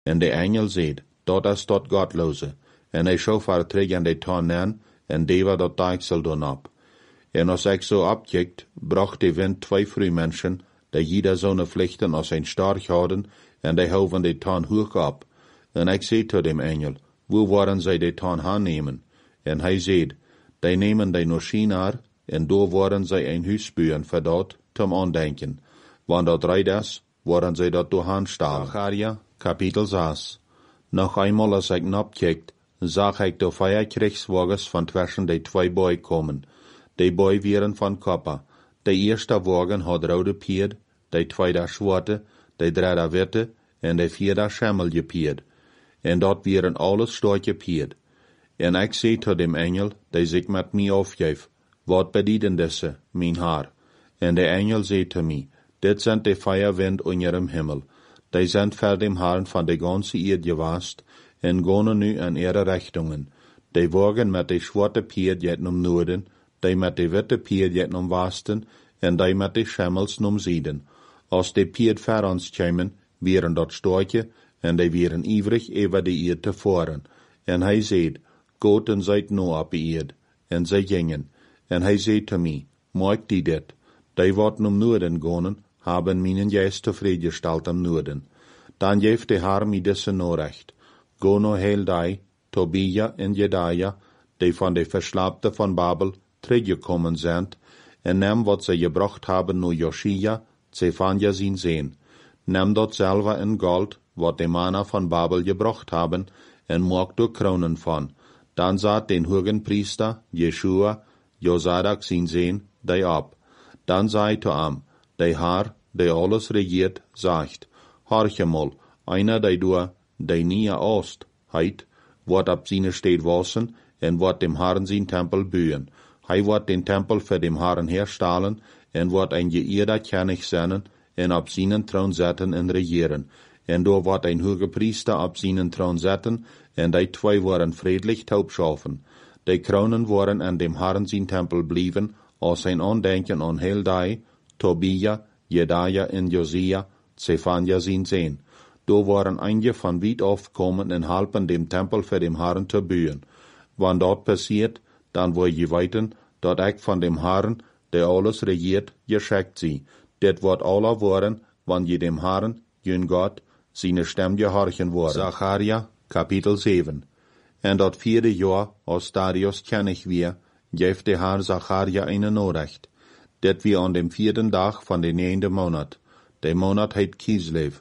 En de engel zeid, dat is dat godloze. En hij schofar terug en de toon aan, en deva dat dijksel doen op. En als ik zo opkijkt, bracht de wind 2 vrouwmenschen, die jeder zo'n vlichten als een storch hadden, en die houden de toon hoog op. En ik zei tot dem engel, wo worden zij de toon aannemen? En hij zei, die nemen die naar Shinar, en door worden zij een huis bouwen voor dat, zum aandenken. Want dat rijdt is, worden zij dat door aanstalen. Zacharia, kapitel 6. Nog eenmaal als ik opkijkt, zag ik de 4 krijgswagens van tussen de 2 boy komen. De boy waren van kopper. De eerste wagen had rode pied, de tweede zwarte, de derde witte, en de vierde schimmelje pied. En dat waren alles storche pied. En ik zei tot dem engel, die zich met mij afgeef, wat bedienen deze, mijn haar? En de engel zei te mij, dit zijn de 4 wind onder dem himmel. Die zijn voor dem Herrn van de ganze Erde gewast, en gaan nu in ihre richtungen. Die wagen met de zwarte pied jet naar noorden, die met de witte pied jet naar westen, en die met de schimmels naar zuiden. Als de pied voor ons kwamen, waren dat storche, en die waren ivrig over de Erde te voeren. En hij zei, gaat en zijt nu op de Erde. En zij gingen. En hij zei te mij, maak die dit. Die wat naar noorden gaan, haben mijn geest tevreden gesteld am noorden. Dan geeft de Herr mij deze Nachricht. Go no heel die, Tobia en Jedaja, die van de Verslapte van Babel teruggekommen zijn, en neem wat zij gebracht hebben naar Joschia, Zephania zijn zeen. Neem dat zelve in gold, wat de mannen van Babel gebracht hebben, en maak er kronen van. Dan zat den hogen priester, Jeshua, Josadak zijn zeen, die op. Dan zei te hem, de Herr, die alles regiert, zegt, horche mal, einer die door, die nie oost, heit, wat op zijn steed wassen, en wat dem Herrn zijn tempel bouwen. Hij wordt den tempel voor dem Herrn herstellen, en wordt een geëerder König zijn, en op zijn troon zetten en regeren. En door wordt een hoge priester op zijn troon zetten, en die 2 worden vredelijk taubschaffen. Die kronen worden aan dem Herrn zijn tempel blijven, als zijn aandenken aan heel die, Tobia, Jedaja en Josia, Zephania zijn zeen. Door waren einige van weit af komen en helpen dem tempel voor dem Herrn te bouwen. Wanneer dat passiert, dan wil je weten, dat ik van dem Herrn, der alles regiert, geschickt zie. Dit wordt alle worden, wanneer je dem Herrn, jun God, zijn stem gehorchen worden. Zacharia, kapitel 7. En dat 4e jaar, als Darius König weer, geeft de Herr Zacharia eine Nachricht. Dit wie aan dem 4. dag van de 9e maand. De maand heet Kislev.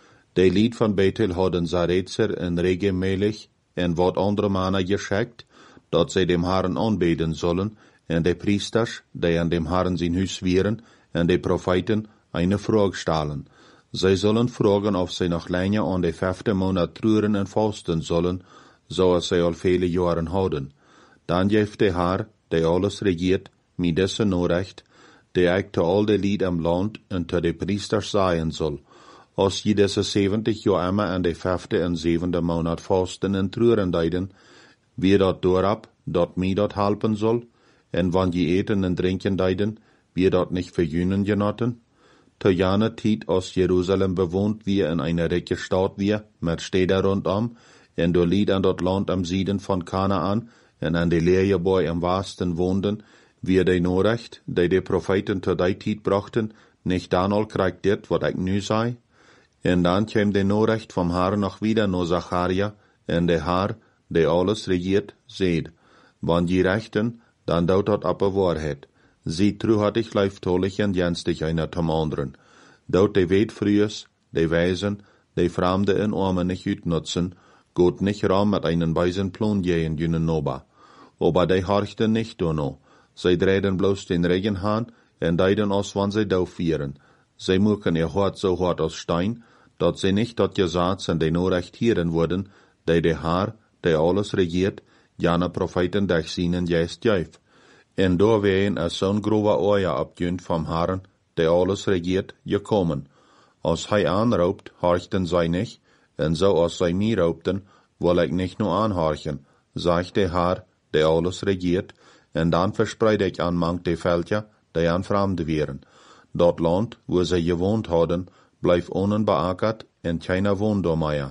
De lied van Bethel hadden Saretzer en Regemelech en wat andere mannen geschickt, dat zij dem Herrn aanbeden zullen, en de priesters, die aan dem Herrn zijn huis wieren, en de profeten, eine vraag stellen. Zij zullen vragen of zij nog langer aan de 5e maand treuren en vasten zullen, zoals zij al vele jaren houden. Dan geeft de Herr, die alles regiert, mij deze Nachricht, die ik te al de lied am land en te de priesters zeggen zal. Als je deze 70 jaar immer aan de 5e en 7e maand vasten en treuren deiden, wie dat doorab, dat mij dat helpen zal, en wanneer je eten en drinken deiden, wie dat nicht verjünen genoten? Te jane tijd als Jeruzalem bewohnt wie in eine rijke stad wie, met steden rondom, en door lied aan dat land am Süden van Kanaan, en aan de leerjeboy am Westen woonden, wie de Nachricht, die de profeten te die tijd brachten, nicht dan al krijgt dit, wat ik nu zei? En dan kwam de Nachricht vom Herrn nog wieder naar Zacharia, en de Herr, die alles regiert, zeid, wanneer je rechten, dan doet dat op de waarheid. Zie truhartig leiftolig en jenstig einer zum anderen. Dout de weetfrühes, de wijzen, de Fremde en Armen nicht uitnutzen, gut nicht raum mit einen weisen Plan gehen jünen Noba. Aber de horchten nicht dono. Zij drehen bloß den Regen haan, en deiden aus wann zij dauf vieren. Zij muken ihr Hort so hart aus Stein, dat zij nicht dat Gesetz en de Nachricht hieren worden, die de Herr, die alles regiert, jana Propheten durch seinen Geist geeft. En door ween zo'n grove oja opjunt vom Herrn, die alles regiert, gekommen. Als hij aanroopt, horchten zij nicht, en zo als zij mij roopten, wil ik nicht nur aanhorchen, zegt de Herr, die alles regiert, en dan verspreid ik aan mank de Völker, die aan Fremde wären. Dat land, wo zij gewohnt hadden, blijft onbeackert en keiner wohnt meer.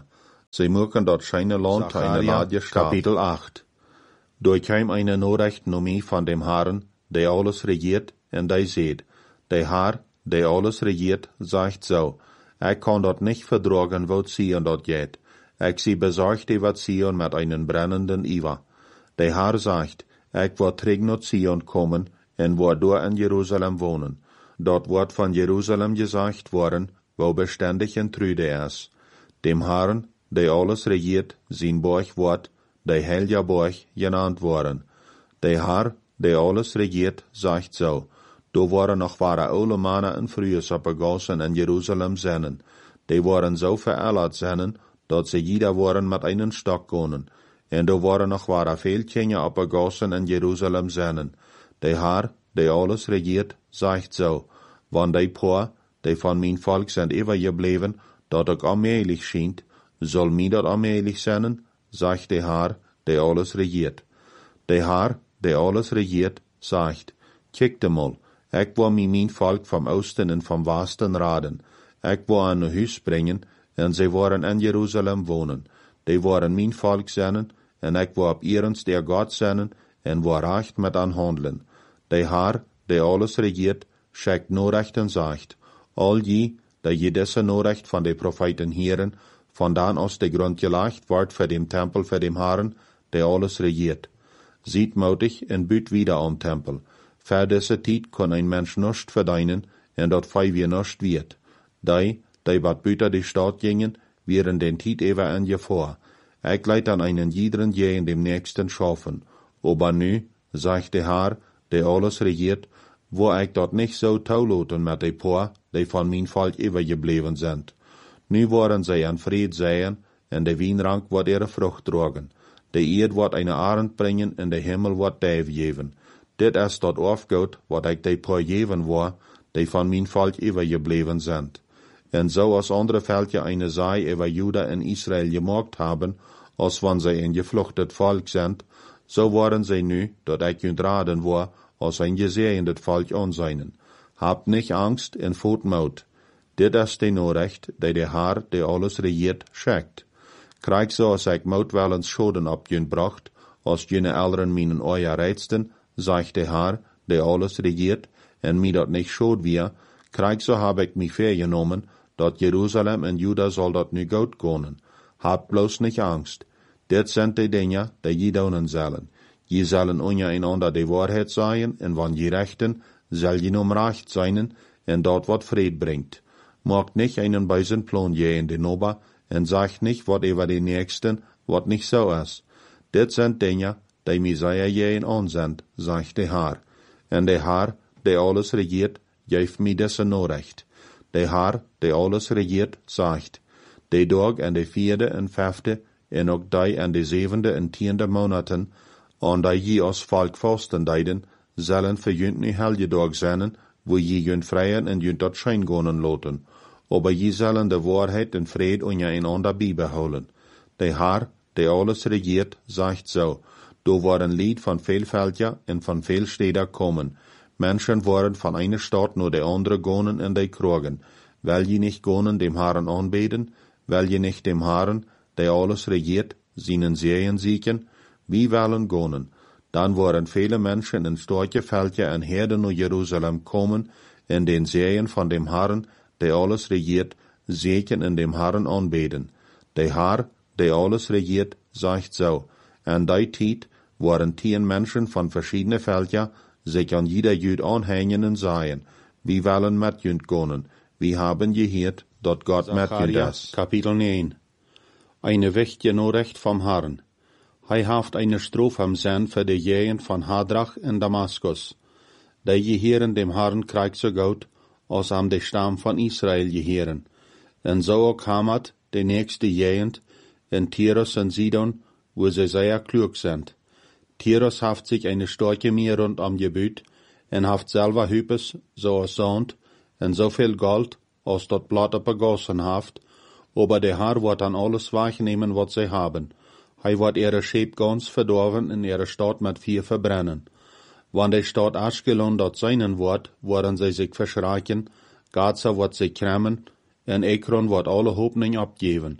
Sie mögen dort scheine Land eine Ladje Kapitel 8. Durch kein eine Nachricht nomie von dem Herrn, der alles regiert, und der seht, der Herr, der alles regiert, sagt so, ich kann dort nicht verdragen, wo Zion dort geht. Ich sie besorgt über Zion mit einen brennenden Iver. Der Herr sagt, ich wird zurück nach Zion kommen, und wird dort in Jerusalem wohnen. Dort wird von Jerusalem gesagt worden, wo beständig in Trüde ist. Dem Herrn, der alles regiert, sein Burg wird, der heilige Burg genannt worden. Der Herr, der alles regiert, sagt so, da waren noch wahre alle Männer in Frühes abgegossen in Jerusalem sennen. Die waren so verärgert sennen, dass sie jeder waren mit einem Stock gehen. Und da waren noch wahre viel Kinder abgegossen in Jerusalem sennen. Der Herr, der alles regiert, sagt so, wann die Paar, die von mein Volk sind übergeblieben, dat ich allmählich schient, soll mir dat allmählich sein, sagt der Herr, der alles regiert. Der Herr, der alles regiert, sagt, kick mal, ich will mir mein Volk vom Osten und vom Westen raden. Ich will an ein Haus bringen, und sie wollen in Jerusalem wohnen. Die wollen mein Volk sein, und ich will ab ihrens der Gott sein, und will recht mit anhandeln. Der Herr, der alles regiert, schickt Nachricht und sagt, all die, die diese Nachricht von den Propheten hören, von dann aus der Grund gelegt wird für den Tempel für den Herrn, der alles regiert. Sieht mutig und büt wieder am Tempel. Für diese Zeit kann ein Mensch nicht verdienen, und dort fei wir nicht wird. Die wat büter die Stadt gingen, wären den Tiet ewer in Gefahr. Ich leit an einen jeden je in dem nächsten schaffen. Aber nu, sagt der Herr, der alles regiert, wo ich dort nicht so tauloten mit de Paar, die von mein Volk übergeblieben sind. Nu wollen sie an Fried sehen, und der Wienrank wird ihre Frucht tragen. Der Erd wird eine Arend bringen, und der Himmel wird Dave geben. Dit ist dort aufgeht, wat ich de Paar geben war, die von mein Volk übergeblieben sind. Und so als andere Völker eine Sei über Juda und Israel gemacht haben, als wenn sie ein gefluchtet Volk sind, so waren sie nu, dat ich und raden war, als ein gesehenet Volk anseinen. Habt nicht Angst und fort Mut. Dit ist die Nachricht, die der Herr, der alles regiert, schickt. Krieg so, als ich Mut wellens Schoden abgebracht, als jene Älteren meinen euer reizten, sagt der Herr, der alles regiert, und mir dat nicht schod wir, krieg so hab ich mich vergenommen, dat Jerusalem und Juda soll dat nu gut gehen. Habt bloß nicht Angst. Dit sind die Dinge, die je doen sollen. Je sollen untereinander die Wahrheit sagen, und wann je rechten, soll je um Recht sein, und dort wat Fried bringt. Macht nicht einen bösen Plan je in den Ober, und sagt nicht, wat über den Nächsten, wat nicht so ist. Dit sind Dinge, die Messiah je in uns sind, sagt der Herr. Und der Herr, der alles regiert, gibt mir diese Nachricht. Der Herr, der alles regiert, sagt, die Tag an die 4. und 5. und auch die an die 7. und 10. Monaten, an die je als Volk fasten deiden, sollen für jünd nie helge Tag sein, wo je jünd freien und jünd dort schein gehen loten. Aber je sollen die Wahrheit und Fried untereinander beibehalten. Der Herr, der alles regiert, sagt so, da waren Lied von viel Völker und von viel Städten kommen. Menschen waren von einer Stadt nur der andere gehen in die Krogen. Weil je nicht gehen dem Herrn anbeten, weil je nicht dem Herrn, der alles regiert, seinen Serien siegen, wie wollen gehen. Dann waren viele Menschen in starke Völker und Herden nach Jerusalem kommen, in den Serien von dem Herrn, der alles regiert, Segen in dem Herrn anbeten. Der Herr, der alles regiert, sagt so, an die Zeit waren 10 Menschen von verschiedenen Völkern, sich an jeder Jüd anhängen und sagen, wir wollen mit Jüd gehen, wir haben gehört, dass Gott mit Jüd ist. Kapitel 9. Eine wichtige Nachricht vom Herrn. Haft eine Strophe am Sinn für die Jähen von Hadrach in Damaskus. Die gehören dem Herrn Krieg so gut, als am der Stamm von Israel gehören. Und so auch Hamat, die nächste Jähend, in Tyrus und Sidon, wo sie sehr klug sind. Tyrus haft sich eine starke Meer rund am Gebiet, und haft selber Hübes, so als Sand, und so viel Gold, als dort Blatter begossen haft, aber der Herr wird an alles wegnehmen, was sie haben. Wird ihre Schäb ganz verdorben in ihre Stadt mit Vieh verbrennen. Wann die Stadt Aschkelon dort sein wird, werden sie sich verschrecken, Gaza wird sich kremmen, und Ekron wird alle Hoffnung abgeben.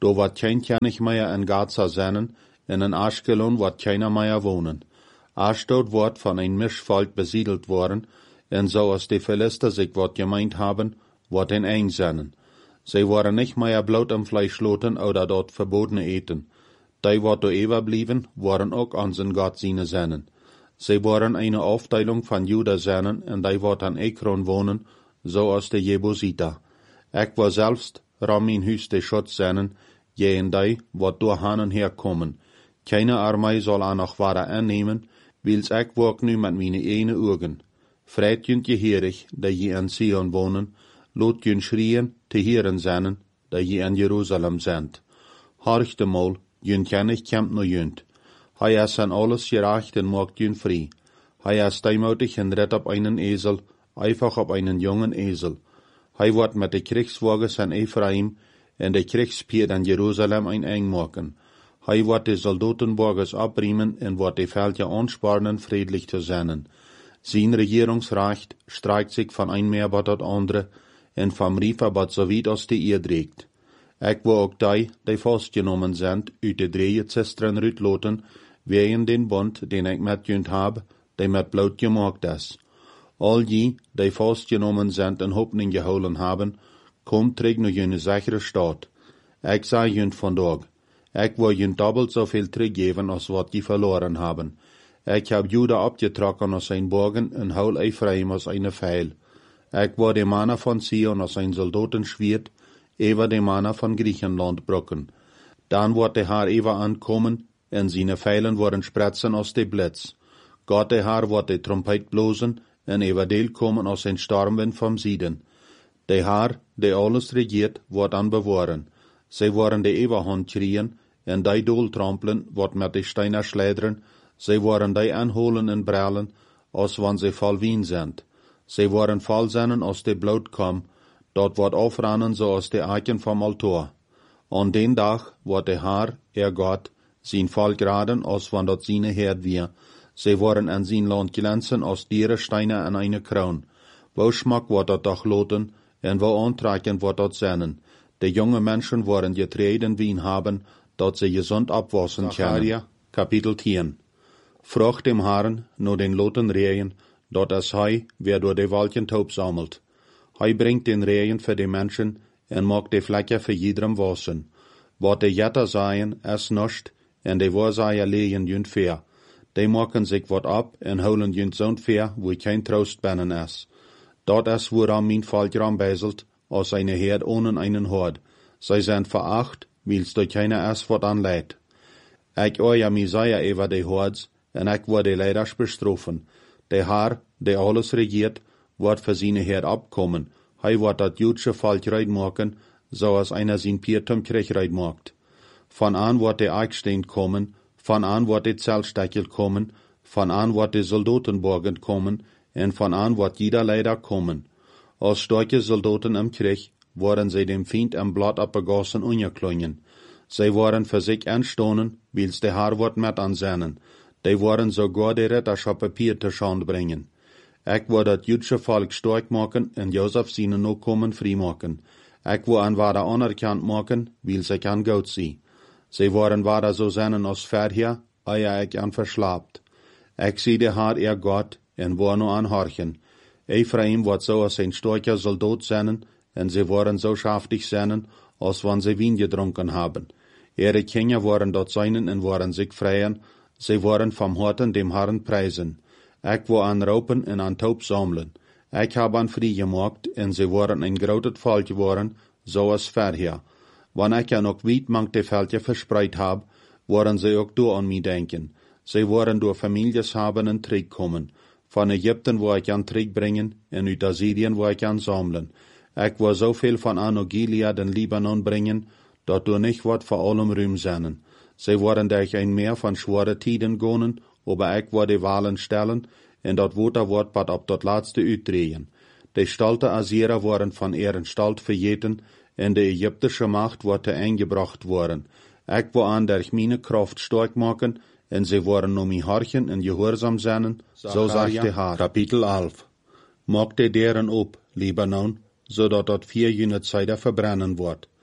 Do wat kein König mehr in Gaza sennen, en in Aschkelon wat keiner mehr wohnen. Ashdod wordt von ein Mischvolk besiedelt worden, en so als die Philister sich wat gemeint haben, wat in eng sennen. Sie waren nicht mehr bloot am Fleisch loten oder dort verbotene eten. Die wat do ewa blieben, waren auch unseren Gott seine sennen. Sie waren eine Aufteilung von Juda sennen, en die wat an Ekron wohnen, so als die Jebusiter. Ich war selbst ram in Hüs de Schutz sennen, je en die wat durch hanen herkommen. Keine Armee soll auch noch wahre annehmen, wils ich wog nu mit meine ene Augen. Freit jünt je hierig, die je in Sion wohnen, lot jünt schrien, te hieren sennen, die je in Jerusalem sind. Horchte mal, jünt kennig kämpt no jünt. Hij is an alles gerecht en maakt jünt frei. Hij is deimotig en ritt op einen Esel, einfach op einen jungen Esel. Hij wordt met de Kriegswagens an Ephraim en de Kriegspier an Jerusalem ein eng maken. Hij wordt de Soldatenwagens abriemen en wordt de Felder anspornen, friedlich zu sein. Sein Regierungsrecht streikt sich von ein Meerbad tot andere en vom Rieferbad so weit als die trägt. Ich wo auch die festgenommen sind, uit de 3 Zistren rütloten, wegen den Bund, den ich mit jünt hab, die mit Blut gemacht ist. All die festgenommen sind en Hoffnung geholen haben, kommt trägt noch jüne sichere Stadt. Ich sag jünt vandaag, ich will jünt doppelt so viel zurückgeben, als wat die verloren haben. Ich hab Juda abgetrokken aus sein Borgen en hol Ephraim aus eine Pfeil. Ich war de Manner von Sion aus ein Soldatenschwert, ewa de Manner von Griechenland brocken. Dann wird der Herr ewa ankommen, en seine Pfeilen worden spretzen aus de Blitz. Gott der Herr wird de Trompet blosen, en ewa deel kommen aus ein Stormwind vom Süden. Der Herr, der alles regiert, wird an bewahren. Sie worden de ewa Hand kriegen, en die Dol trampeln, wird mit de Steiner schleudern, sie worden die anholen en brellen, als wann sie voll Wien sind. Sie worden voll sein, als de Blut kam, dort wird aufrennen, so als de Eichen vom Altar. An den Tag wird der Herr, Gott, sein Volk graden, als wann dort seine Herd wir. Sie worden an sein Land glänzen, als Dierensteine an eine Kroon. Wo Schmack wird dort doch loten, en wo antrekken wird dort sennen. Die junge Menschen worden getreten Wien haben, dort sie gesund abwaschen können. Kapitel 10. Frucht dem Herrn, nur den loten Rehen, dort es Hei, wer durch die Wolken Taub sammelt. Hei bringt den Rehen für die Menschen, en mag die Flecke für jedem waschen. Wat die Jetter seien, es nischt, en die Wahrseier lehen jünt fair. Die machen sich wat ab, en holen jünt zo'n fair, wo kein Trost binnen is. Dort es woran mein Volk ranbeiselt, als eine Herd ohne einen Hort. Sie sind veracht, wils durch keine es wat anleidt. Ich euer Messiah ewa die Hords, en ich wurde leider bestrafen. Der Herr, der alles regiert, wird für seine Herd abkommen. Hij wird dat jüdische Volk reid machen, so als einer sein Piertum Krieg reid macht. Von an wird der Eichstein kommen, von an wird der Zeltsteckel kommen, von an wird der Soldatenborgen kommen, en von an wird jeder leider kommen. Als starke Soldaten im Krieg worden sie dem Feind am Blut abgegossen ungeklungen. Sie waren für sich anstonen, wils der Herr wird mit ansehen. Die waren sogar die Ritterschaft Papier zu Schand bringen. Ich will das jüdische Volk stark machen en Josef seine Nachkommen frei machen. Ich will an wahre anerkannt machen, weil sie kann Gott sie. Sie waren wahre so seinen als vorher, eia ich an verschlapt. Ich sieh der Herr, Gott, en war nur an horchen. Ephraim wird so als ein starker Soldat sein, en sie waren so schaftig sein, als wann sie Wien getrunken haben. Ihre Kinder waren dort seinen en waren sich freien, sie waren vom Horten dem Herrn preisen. Ich war an Raupen en an Taub sammeln. Ich hab an frei gemacht, en sie waren ein großes Volk geworden, so als vorher. Wann ich ja noch weit manche Felder verspreit hab, waren sie auch du an mich denken. Sie waren durch Families haben en Krieg kommen. Von Ägypten wo ich an Krieg bringen, en uit Assyrien wo ich an sammeln. Ich war so viel von Anogilia den Libanon bringen, dort du nicht wat vor allem Rühm seinen. Sie waren durch ein Meer von schwere Tiden gonen, aber ich war die Wahlen stellen, en dat Wort bad ab dort laatste uitdrehen. Die stalte Assyrer waren von ihren Stalt verjeten, en die ägyptische Macht wurde eingebracht worden. Ich war an durch meine Kraft stark machen, en sie waren um mich horchen en gehorsam seinen, so sagt der Herr. Kapitel 11. Mag deren op, Libanon, so dat dort 4 Jahre Zeit verbrennen wird.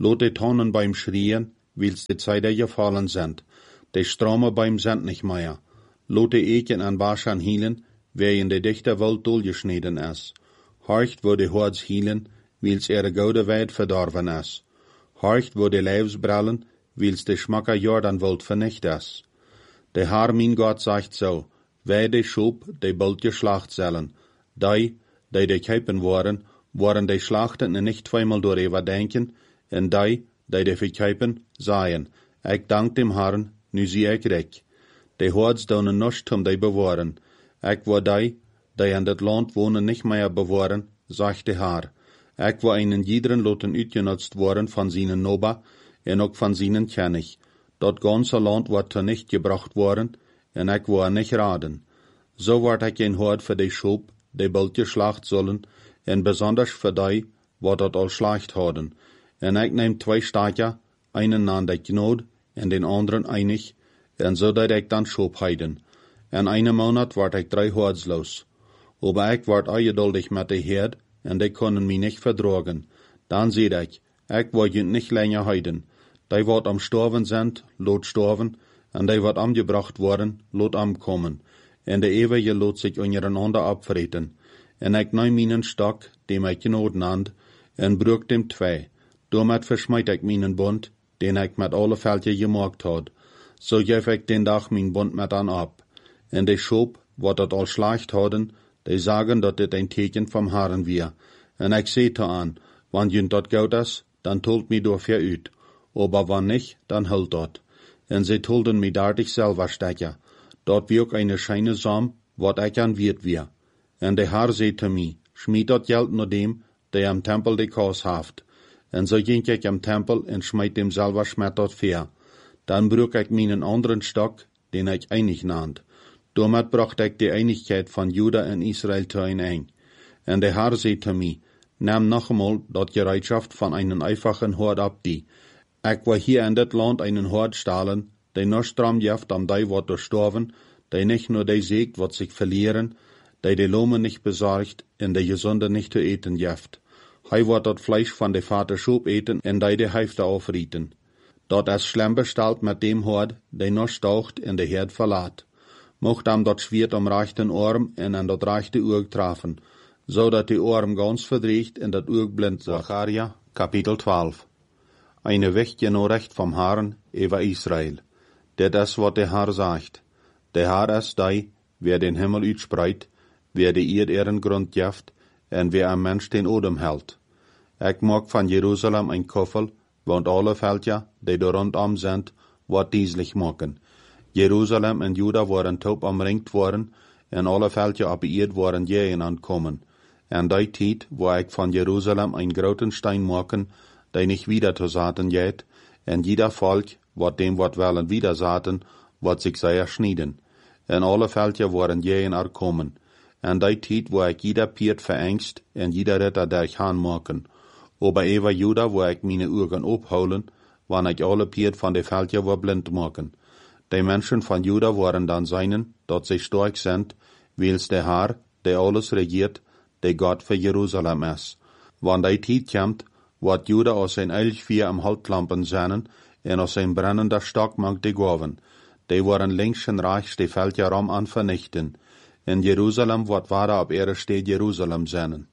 Lot die Tonnen beim Schrien, wils die Zeiten gefallen sind. Die Strome beim sind nicht mehr. Lot die Eken an Baschan hielen, wer in der dichte Welt durchgeschnitten ist. Horcht, wo die Hords hielen, wils ihre gode Welt verdorben ist. Horcht, wo die Leibsbrallen, wils die Schmacker Jordanwelt vernicht ist. Der Herr, mein Gott, sagt so, wer die Schub, die bald geschlacht sollen. Die Keipen waren die Schlachten en nicht zweimal door überdenken, en die verkeipen, sagen, ich dank dem Herrn, nu zie ich recht. Die Hords doen nichts die bewahren. Ich war die in dat Land wohnen nicht mehr bewahren, sagt der Herr. Ich war einen jeden loten uitgenutzt worden von seinen Noba, en ook von seinen König. Dat ganze Land war nicht gebracht worden, en ich war nicht raden. So ward ich ein Hort für die Schub, die bald geschlacht sollen, en besonders für die, wo dat all Schlacht hadden. En ich nehm 2 Staker, einen an der Gnod, en den anderen einig, en so dat ich dann Schub heiden. En einen Monat ward ich 3 Hordslos. Aber ich ward ungeduldig mit der Herd, en die können mich nicht verdragen. Dann seht ich wollte nicht länger heiden. Die wat am Storven sind, lot storven, en die wat amgebracht worden, lot amkommen. En de ewige lot sich untereinander abvreten. En ich neem meinen Stock, dem ich Gnod nannt, en brück dem 2. Damit verschmeid ich meinen Bund, den ich mit alle Völker gemacht had. So gef ich den Tag mein Bund mit an ab. En die Schub, wat dat all Schlacht hadden, die sagen, dat dit ein Teken vom Herrn wir. En ich sehte an, wann jün dat gaut is, dann tolt mi door verüt. Aber wann nicht, dann hält dat. En sie tolden mi dartig selber stecken. Dort wie auch eine scheine Sam, wat ich an wird wir. En der Herr sehte mi, schmied dat Geld nur dem, der am Tempel de Kaus haft. En so ging ich am Tempel en schmeid dem selber schmet dort fair. Dann brück ich meinen anderen Stock, den ich einig nannt. Damit brachte ich die Einigkeit von Juda en Israel ein. En der Herr sehte mi, nahm noch einmal dat Gereitschaft von einen einfachen Hort ab die. Ich war hier in dat Land einen Hort stahlen, der nur stramm jeft am die wat gestorben, der nicht nur die sägt, wat sich verlieren, der die Lohme nicht besorgt, en der Gesunde nicht zu eten jeft. Hei wat dat Fleisch von der Vater Schub eten, en die Hälfte aufrieten. Dort ist schlimm bestellt mit dem Hort, der nur staucht en der Herd verlaat. Mocht am dat Schwert am rechten Arm en an dat rechte Auge treffen, so dat die Arm ganz verdreht en dat Auge blind wird. Zacharia, Kapitel 12. Eine wichtige Recht vom Herrn über Israel. Det is wat der Herr sagt. Der Herr ist die, wer den Himmel uitspreit, wer die Erd ihren Grund jeft, en wer am Mensch den Odem hält. Ich mag von Jerusalem ein Koffel, want alle Völker, die da rundum sind, wat dieslich machen. Jerusalem en Juda waren taub omringt worden, en alle Völker op Erd waren jähen ankommen. En die Tijd, wo ich von Jerusalem ein großen Stein machen, die nicht wieder zu saten jet, en jeder Volk, wat dem wat wollen wieder saten, wat sich sehr schnieden. En alle Völker waren jähen ankommen. En die Tijd, wo ich jeder Piert verängst, en jeder Ritter durch Han machen. Aber über Juda, wo ich meine Augen abholen, wann ich alle Piert von de Völker war blind machen. Die Menschen von Juda waren dann seinen, dort sie stark sind, wils der Herr, der alles regiert, der Gott für Jerusalem ist. Wann die Zeit kommt, wird Juda aus sein Elchvier am Haltlampen seinen, en aus sein brennender Stock mag die Gaven. Die waren links und rechts die Völker rum an vernichten. In Jerusalem wird wahre ab ihre steht Jerusalem seinen.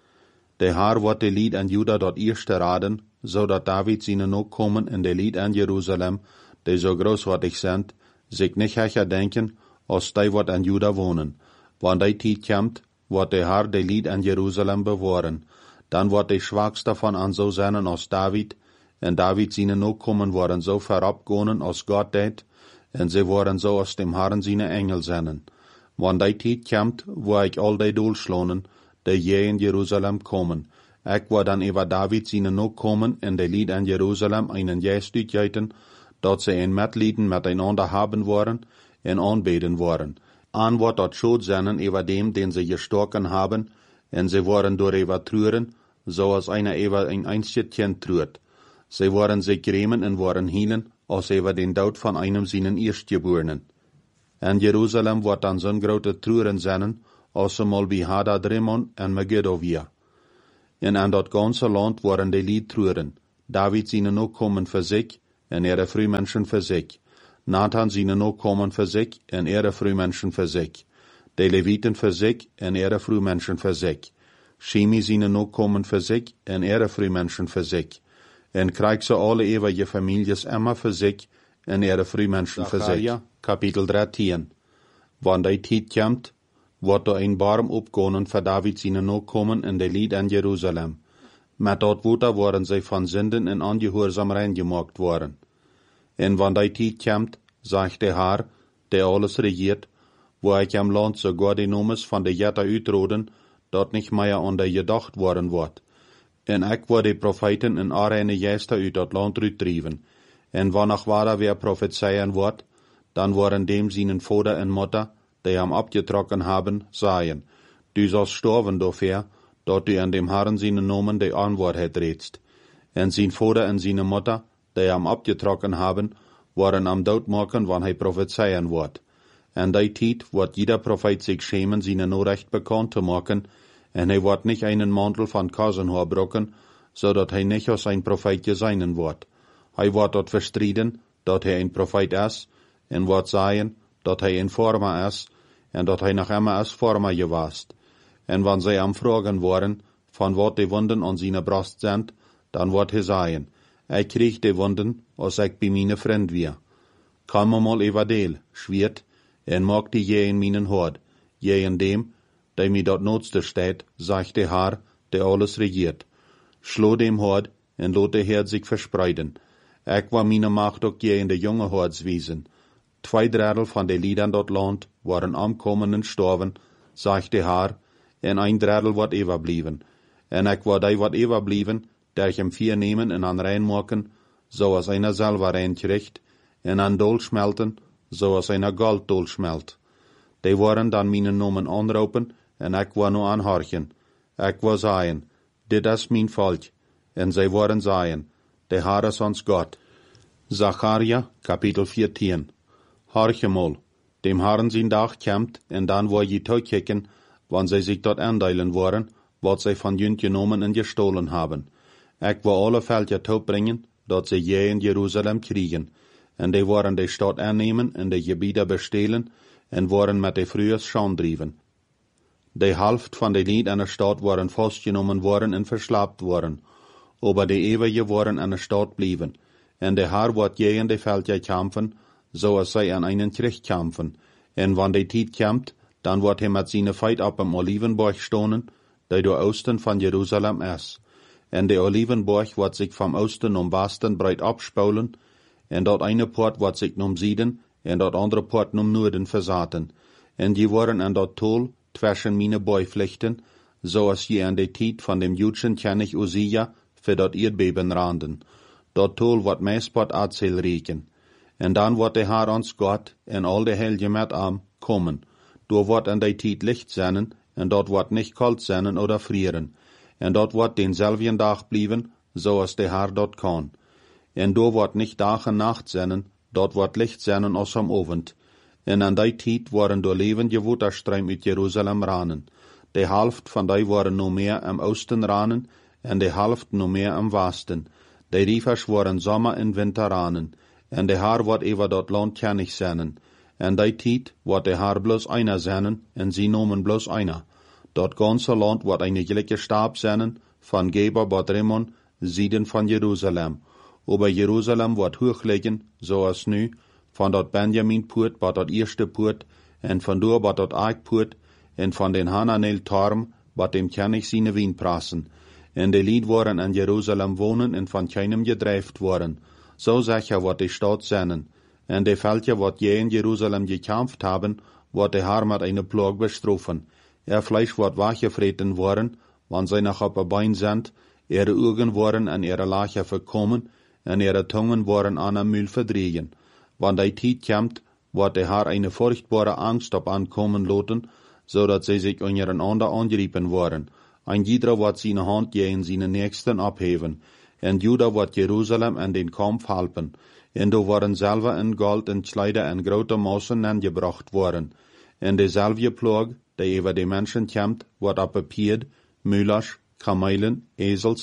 Der Herr wird die Lied an Juda dort erste raden, so dat David seine noch kommen in der Lied an Jerusalem, die so großartig sind, sich nicht hecher denken, als die wat an Juda wohnen. Wann die Zeit kommt, wird der Herr die Lied an Jerusalem bewahren. Dann wird die Schwachste von an so sein als David, en David seine Nachkommen waren so verabgegangen als Gott det, en sie waren so aus dem Herrn seine Engel sein. Wann die Zeit kommt, wo ich all die durchschlonen, die je in Jerusalem kommen. Ich war dann über David seine Nachkommen in der Lied an Jerusalem einen Jästück jeiten, dort sie ein Mitlieden miteinander haben wollen, en anbeten wollen. An wird dort schuld sein über dem, den sie gestorken haben, en sie waren durch über trüren, so als einer über ein einziges trürt. Sie waren sich grämen en waren hielen, als über den Tod von einem seinen Erstgeborenen. En Jerusalem wird dann so'n grote trüren sein, als mal wie Hadad Rimmon en Megiddo wir. En an dat ganze Land waren die Lied trüren. David seine Nachkommen für sich, en ihre Frühmenschen für sich. Nathan seine Nachkommen für sich, en ihre Frühmenschen für sich. Die Leviten für sich, en ihre Frühmenschen für sich. Shimi seine Nachkommen für sich, en ihre Frühmenschen für sich. En krijgt ze alle ewige families immer für sich, en ihre Frühmenschen für sich. Kapitel 13. Wann die Tijd komt, wordt er een barm opgegaan voor David seine Nachkommen in de Lied in Jerusalem. Met dat woord worden zij van Sünden en ongehoorzaam reingemaakt worden. En wann die Tijd komt, zegt de Heer, der alles regiert, wo ich am Land sogar die Nomes von de Jette uitroden, dat nicht mehr an der gedacht worden wordt. En ik word de Propheten in arene Geister uit dat Land uitdrieven. En wanneer waar weer prophezeien wordt, dan worden dem seinen Vater en Mutter, die am abgetrokken haben, sagen, du sollst sterben dafür, dat du an dem Herrn seinen Namen die Antwort redst. En sein Vater en seine Mutter, die am abgetrokken haben, worden am dood maken, wann hij prophezeien wordt. En die tijd wordt jeder Prophet sich schämen, seine Nachricht bekannt zu machen, en hij wordt nicht einen Mantel van Kasenhaar brocken, zodat hij nicht als ein Prophet geseinen wordt. Hij wordt dort verstriden, dat hij ein Prophet is, en wordt zeggen, dat hij een Vormer is, en dat hij nog immer als Vormer gewast. En wann zij am fragen worden, van wat die Wunden an seine Brust sind, dan wordt hij zeggen, ik krieg die Wunden, als ik bij meine Vriend weer. Kan me mal evadeel, schwert, en mag die je in meinen Hort, je in dem, der mir dort notste steht, sagt der Herr, der alles regiert. Schlo dem Hort, en lot der Herr sich verspreiden. Ik war meine Macht ook je in de jonge Hortswiesen. 2/3 van de Liedern dort Land waren omkommen en storven, sagt der Herr, en 1/3 wordt overbleven. En ik war die wat overbleven, der ich 4 nemen en aan rein maken, zoals einer selber rein kriegt, en aan Dol smelten, zoals einer Golddol smelt. Die waren dan mijn Namen aanroepen, en ik war nur aanhorchen. Ik war zeggen, dit is mijn volk, en zij waren zeggen, de Herr is ons God. Zacharia, Kapitel 14. Horche mal, dem Herrn sein Tag kommt, en dan wo je toekicken, wann zij sich dort aandeilen worden, wat zij van jünt genomen en gestohlen haben. Ik wil alle Völker toebringen, dat ze je in Jerusalem kriegen, en die worden de stad aannemen en de gebieden bestelen, en worden met de Frühers schaandrieven. De helft van de Lied an der Stadt waren vastgenomen worden en verslaapt worden, aber de ewige waren an der Stadt blieben, en de Herr wordt je in de Völker kämpfen, zoals zij an einen Krieg kämpfen, en wann de Tijd komt, dan wordt hij met zijn Feit op am Olivenborg stonen, die door Osten van Jerusalem is. En de Olivenborg wordt zich vom Osten om Westen breit abspaulen, en dat eine Poort wordt zich om Süden, en dat andere Poort om Noorden verzaten. En die worden an dat Tol zwischen meine Beuflechten, zoals je an de Tijd van dem Judschen König Usia für dat Erdbeben randen. Dat Tol wordt meespot Azel reken. En dan wordt de Herr ons Gott en al de Helge met am kommen. Door wordt an de Tijd licht zijn, en dat wordt nicht kalt zijn oder frieren. En dat wordt denselben Dag blieben, zoals de Herr dat kan. En door wordt nicht Dag en Nacht zijn, dat wordt licht zijn als am Abend. En an die Tijd worden door levende Waterstreim uit Jerusalem ranen. De helft van die worden no meer am Osten ranen, en de helft no meer am Westen. De rievers worden Sommer en Winter ranen, en de Herr wordt over dat land kennig zijn. En die Tijd wordt de Herr bloos einer zijn, en sie nomen bloos einer. Dat ganze land wordt een gelijke Stab zijn, van Geber bad Rimmon, Süden van Jerusalem. Aber Jerusalem wordt hoog liggen, zoals nu, van dat Benjamin-Poort bad dat eerste poort, en van door bad dat Eikpoort, en van den Hananel-Torm bad dem König seine Wien prassen. En de Lied waren in Jerusalem wohnen en van keinem gedrijft worden. So sicher wordt die Stadt zijn. En de Völker wat je in Jerusalem gekämpft haben, wordt de Herr met eine Plag bestrafen. Fleisch wordt weggefreten worden, wann zij nog op een bein sind, ihre Augen worden an ihre Lache verkommen, en ihre Zungen worden an am Mühl verdrehen. Wann die Tijd kommt, wordt de Herr eine furchtbare Angst op ankommen laten, zodat zij zich ondereinander angreipen worden. Ein jeder wordt seine Hand gegen seine Nächsten abheben, en Juda wordt Jerusalem an den Kampf helpen, en do worden selber in Gold en Kleider en grote Massen angebracht worden. En dezelfde Plag, die über die Menschen kommt, wordt op papier, Müllers, Kamelen, Esels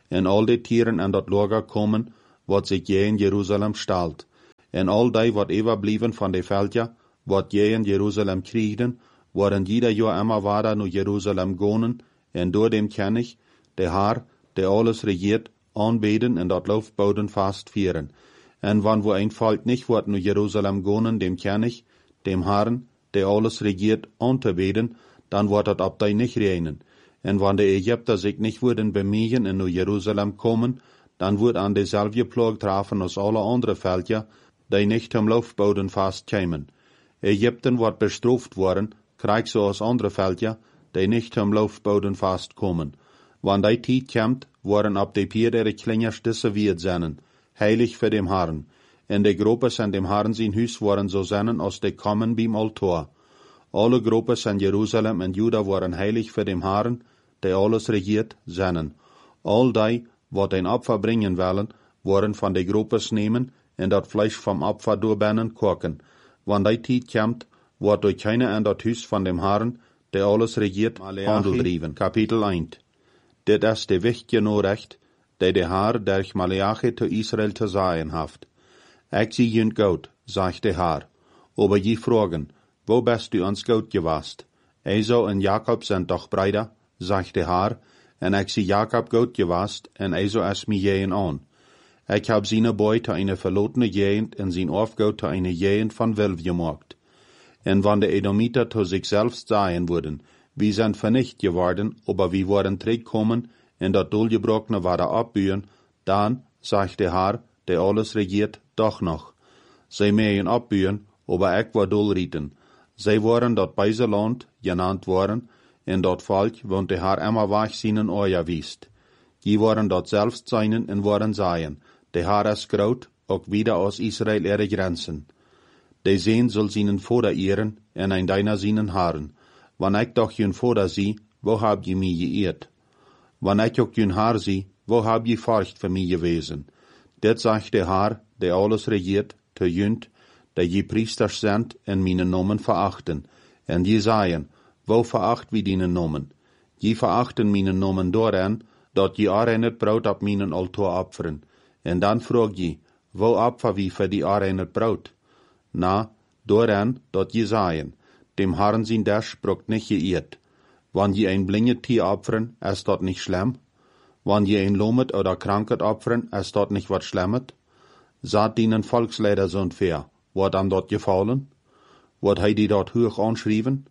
en al die tieren en dat lager komen, wat zich je in Jeruzalem stalt, en al die wat overblijven van de veldja, wat je in Jeruzalem kriegden, waren jeder jaar immer weiter naar Jeruzalem gonen, en door dem ken ich, de Haar, de alles regiert, aanbeden en dat loofboden vast vieren. En wann wo ein Volk nicht wordt naar Jeruzalem gonen, dem ken ich, dem Herrn, de alles regiert, aanbeden, dan wordt dat op die nicht reinen. En wann de Ägypter sich nicht würden bemühen en naar Jeruzalem kommen, dan wordt aan dezelfde ploeg treffen als alle andere Völker, die nicht am Laufboden fastkämen. Ägypten wordt bestraft worden, krijg zoals andere Völker, die nicht am Laufboden fastkommen. Wann die Tijd kommt, worden op de pier ihre klingers disserviert zijn, heilig für dem Herrn. En de Gruppes an dem Herrn sein Hus worden so zijn als de kommen beim Altar. Alle Gruppes an Jerusalem en Juda worden heilig für dem Herrn, der alles regiert, zijn. All die, wat ein Opfer bringen wollen, worden van de Gruppes nemen en dat Fleisch vom Opfer doorbennen koken. Wann die Tijd kommt, wordt durch keiner an dat Hus van dem Herrn, der alles regiert, Handel driven. Kapitel 1. Dit is de wichtige Nachricht, die de Herr durch Malachi zu Israel zu sagen haft. Ich zie jünd gut, sagt der Herr, aber je fragen, wo bist du uns gut gewast? Esau und Jakob sind doch Brüder, sagt der Herr, en ich zie Jakob gut gewast, en Esau ist mir jehen an. Ich hab seine Boy zu eine verlotene Gegend en sein Aufgaut zu eine Gegend von Wilf gemacht. En wann de Edomiter zu sich selbst sagen würden, wir sind vernichtet geworden, aber wir waren zurückgekommen, en dat Dulgebrochene war da abbühen, dann, sagt der Herr, der alles regiert, doch noch. Sie mähen abbühen, aber ich war Dulrieten. Sie waren dort Beiseland genannt worden, en dort Volk, wohnt der Herr immer wach seinen Euer wiest. Die waren dort selbst seinen en waren seien, der Herr ist graut, auch wieder aus Israel ihre Grenzen. De Sehn soll seinen Vater ehren, en ein deiner seinen Haaren. Wann ich doch jün Vater sie, wo hab je mich geehrt? Wann ich auch jün Haar sie, wo hab je Furcht für mich gewesen? Det sagt der Herr, der alles regiert, zu jünd, der je Priester sind en meinen Namen verachten. En je sagen, wo veracht wie deinen Namen? Je verachten meinen Namen daran, dat je arenet Braut ab meinen Altar opfern. En dan frag je, wo opfer wie für die arenet Braut? Na, daran, dat je sagen, dem Herrn sein Dash brocht nicht geirrt. Wann je ein blinget Tier opfern, ist dort nicht schlimm? Wann je ein Lomet oder Krankheit opfern, ist dort nicht wat Schlimmet? Saht dienen Volksleider so fair, wat am dort gefallen? Wat hei die dort hoch anschrieben?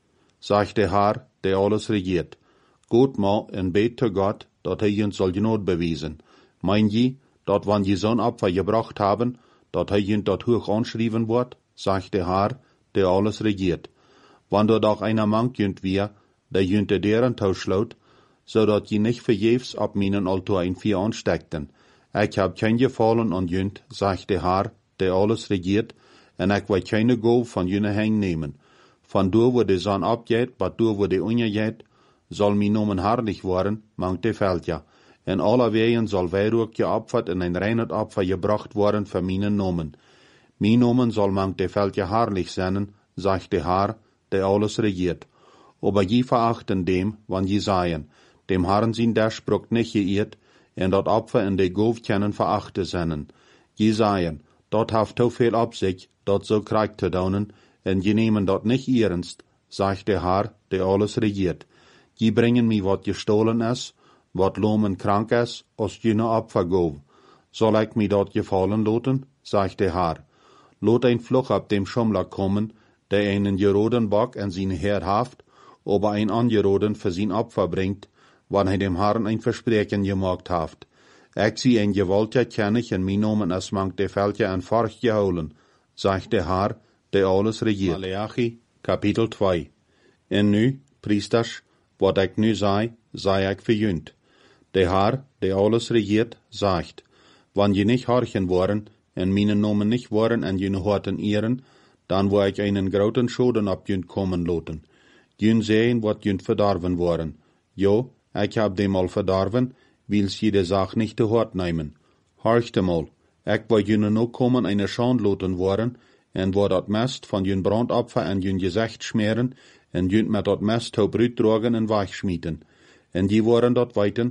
Sagt der Herr, der alles regiert. Gut mal en bet zu Gott, dat hei jünd soll Not bewiesen. Mein je, dat wann je so'n Opfer gebracht haben, dat hei jünd dort hoch anschrieben wird, sagt der Herr, der alles regiert. Wann dort auch einer mank jünd wir, der jünd der deren tauschlaut, so dat je nicht verjefs ab meinen Altar ein Vier ansteckten. Ich hab kein Gefallen an jünd, sagt der Herr, der alles regiert, en ich will keine Go von jüne Heng nehmen. Von du, wo die Sonne abgeht, bat du, wo die untergeht, soll mi Nomen herrlich worden, mangt de Völker. En aller Wehen soll Weihrauch geopfert en ein reines Opfer gebracht worden für meinen Nomen. Mi Nomen soll mangt de Völker herrlich sein, sagt der Herr, der alles regiert. Aber je verachten dem, wann je seien, dem Herrn sein Dash brocht nicht geirrt, en dat Opfer in de Gov kennen verachte seinen. Je seien, dort haft so viel ab sich, dort so Krieg zu daunen, en je nehmen dort nicht ernst, sagt der Herr, der alles regiert. Je bringen mi wat gestohlen is, wat lomen krank is, als jene Opfer gov. Soll ich mi dort gefallen loten, sagt der Herr. Lot ein Fluch ab dem Schummler kommen, der einen geroden Bock an seine Herr haft, aber ein angeroden für sein Opfer bringt, wann er dem Herrn ein Versprechen gemacht haft. Ich sie ein gewolter König en mein Nomen es mangt de Völker an Furcht geholen, sagt der Herr, der alles regiert. Malachi, Kapitel 2. En nu, Priesters, wat ich nu sei ich verjünd. Der Herr, der alles regiert, sagt, wann je nicht horchen worden, en meinen Nomen nicht worden en jene horten ehren, dann wo ich einen großen Schoden ab jünd kommen loten. Jünd sehen, wat jünd verdorven worden. Jo, ich hab dem mal verdorven, wils jede Sach nicht zu Hort nehmen. Horchte mal, ich war jüne no kommen eine Schand loten worden, en wo dat Mest von jün Brandopfer en jün Gesicht schmieren, en jünd met dat Mest to Brüt drogen en Weich schmieten. En die waren dort weiten,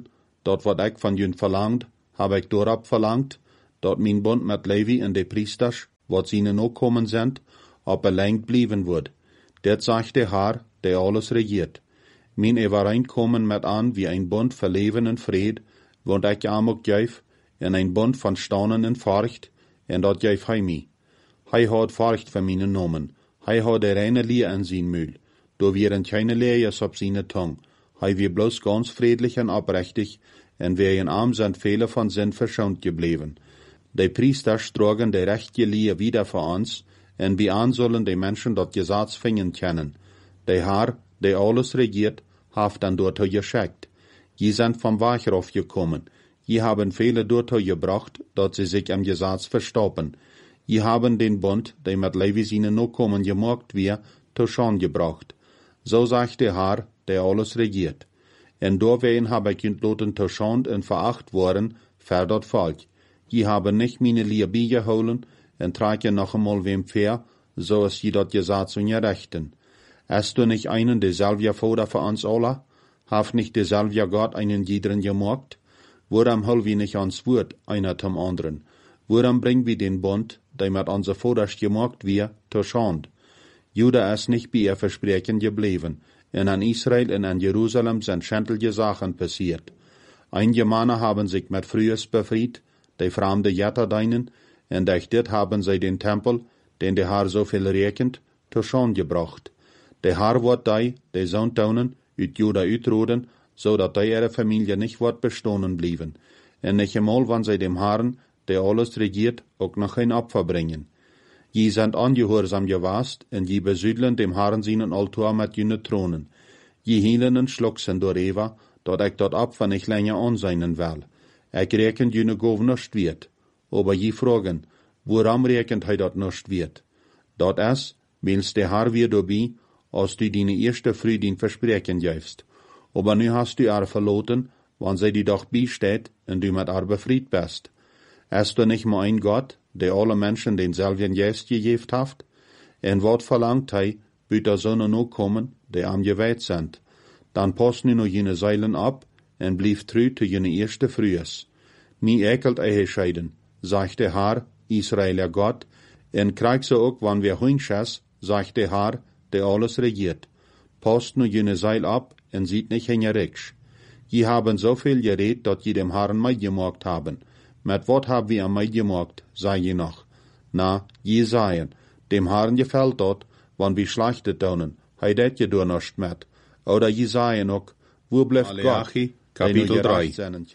dort wat ik van jun verlangt, heb ik doorab verlangt, dat mijn bond met Levi en de priesters, wat zienen ook komen zijn, op verlengd blijven wordt. Dit zegt de Heer, der alles regiert. Mijn overeenkomen met aan wie een bond voor leven en vrede, want ik am ook juif, en een bond van staunen en furcht, en dat juif hij mij. Hij houdt furcht van mijn nomen, hij houdt de reine leer in zijn mul, do wieren keine leers op zijn tong, hij wie bloos ganz friedlich en oprechtig, en wie in arm zijn vele van zin verschont gebleven. De priesters drogen de rechte leer wieder voor ons, en bij aan zullen de mensen dat Gesetz vingen kennen. De Heer, der alles regiert, heeft dan dorthin geschickt. Je sind vom Wachrof gekommen. Je haben viele dorthin gebracht, dat sie sich am Gesetz verstoppen. Je haben den Bund, der mit Levi seinen Nachkommen gemacht wird, zur Schande gebracht. So sagt der Herr, der alles regiert. En doorwegen habe ich entloten zur Schande en veracht worden, für dat Volk. Je haben nicht meine Leer beigeholen, en trage noch einmal wem fair, so es je dat Gesetz ungerechten. Hast du nicht einen derselbe Vater für uns alle? Haft nicht derselbe Gott einen jederen gemacht? Woran hol wir nicht ans Wort, einer zum anderen? Woran bringen wir den Bund, der mit unser Vaters gemacht wird, zur Schande? Juda ist nicht bei ihr Versprechen geblieben, und an Israel und an Jerusalem sind schändliche Sachen passiert. Einige Männer haben sich mit Frühes befreit, die fremde Jätter deinen, und durch dit haben sie den Tempel, den der Herr so viel rechnet, zur Schande gebracht. Der Herr wird die Sohntaunen, uit Juda uitroden, zodat ihre Familie nicht wird bestohlen blieben, und nicht einmal, wenn sie dem Herrn, der alles regiert, auch noch ein Opfer bringen. Je sind angehorsam gewast, und je besüdeln dem Herrn seinen Altar mit jene Thronen. Je hielen en schlucksen door Eva, dat ich dort Opfer nicht länger anseinen will. Ich reken jene Gov nicht wird. Aber je fragen, woran rekent hij dat nicht wird? Dat is, willst der Herr wir dabei, als du deine erste Früh den Versprechen gibst. Aber nu hast du ihr verloten, wann sie die doch beisteht und du mit ihr befried bist. Ist du nicht mehr ein Gott, der alle Menschen denselben Geist gegeben hat? En wat verlangt hij, büt er Sonne noch kommen, die am geweiht sind. Dann pass nu noch jene Seilen ab, en blieb treu zu jene erste Frühes. Mi ekelt ehe scheiden, sagt der Herr, Israeler Gott, en krieg so auch, wann wir hunschas, sagt der Herr, der alles regiert. Passt nu jene Seil ab, en sieht nicht hingericks. Je haben so viel geredet, dat je dem Herrn Meid gemacht haben. Mit wat hab wir am Meid gemacht, sei je noch. Na, je seien, dem Herrn gefällt dort, wann wir schlachtet donen, hei det je door nicht mit. Oder je seien auch, wo bleibt Malachi, Gott? Kapitel 3.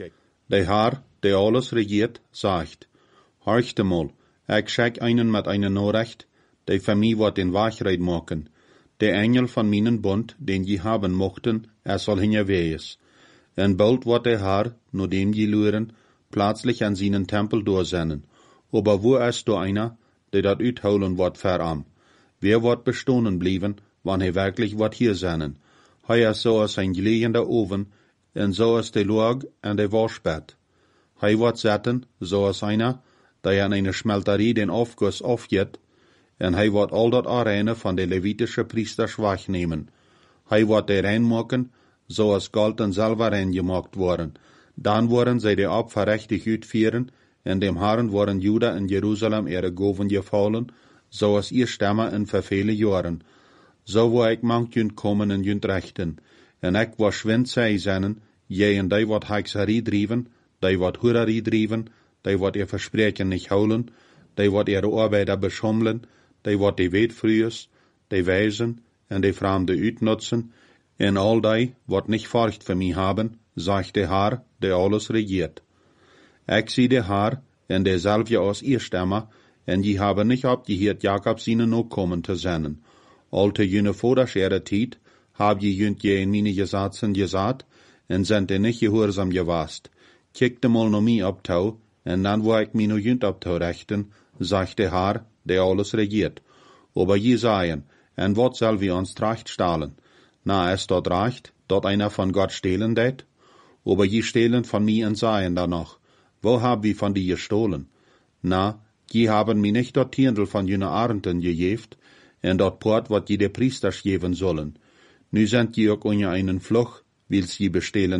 Der Herr, der alles regiert, sagt, horchte mal, ich schick einen mit einer Nachricht, der für mich wird den Wachheit machen. Der Engel von meinen Bund, den je haben mochten, soll hingewees. En bald wird der Herr, nur dem je luren, plötzlich an seinen Tempel durchsenden. Aber wo ist da einer, der dat uitholen wird für am? Wer wird bestohlen blieben, wann er wirklich wird hier sein? Hij ist so als ein gelegender Oven, en so als der Log en der Waschbett. Hij wird setzen, so als einer, der an einer Schmelterie den Aufguss aufgeht, en hij wird all dat Arene von der levitische Priesters wegnehmen. Hij wird der reinmachen, so als Gold und Silber reingemacht worden. Dann worden sie die Opfer richtig uitführen, en dem Herrn worden Juda und Jerusalem ihre Goven gefallen, so als ihr Stämme in verfehle Jahren. So wo ich manch jünd kommen und jünd rechten, en ich war schwind sei seinen, je en die wat Hexerie driven, die wat Hurerie driven, die wat ihr Versprechen nicht holen, die wat ihre Arbeiter beschummeln, die wat die Wetfrühes, die Weisen en die Fremde uitnutzen, en all die wat nicht Furcht für mich haben, sagt der Herr, der alles regiert. Ich sieh der Herr, en derselbe aus ihr Stamme, en die haben nicht abgehört, Jakob seinen Nachkommen zu senden. Alte jene Vaters ihre Zeit, hab je jünd je in meine Gesetzen gesagt, en sind nicht gehorsam gewast. Kickte mal no mi abtau, en dann wo ich mi no jünd abtau rechten, sagt der Herr, der alles regiert. Aber je seien, en wat soll wir uns Tracht stahlen? Na, ist dort recht, dort einer von Gott stehlen det? Aber je stehlen von mir und seien danach. Wo hab wir von die gestohlen? Na, je haben mi nicht dort Tierndl von jene Arenten gejeft, en dort Port wat je de Priesters geben sollen. Nu sind je auch unter einen Fluch, wils je bestehlen mi,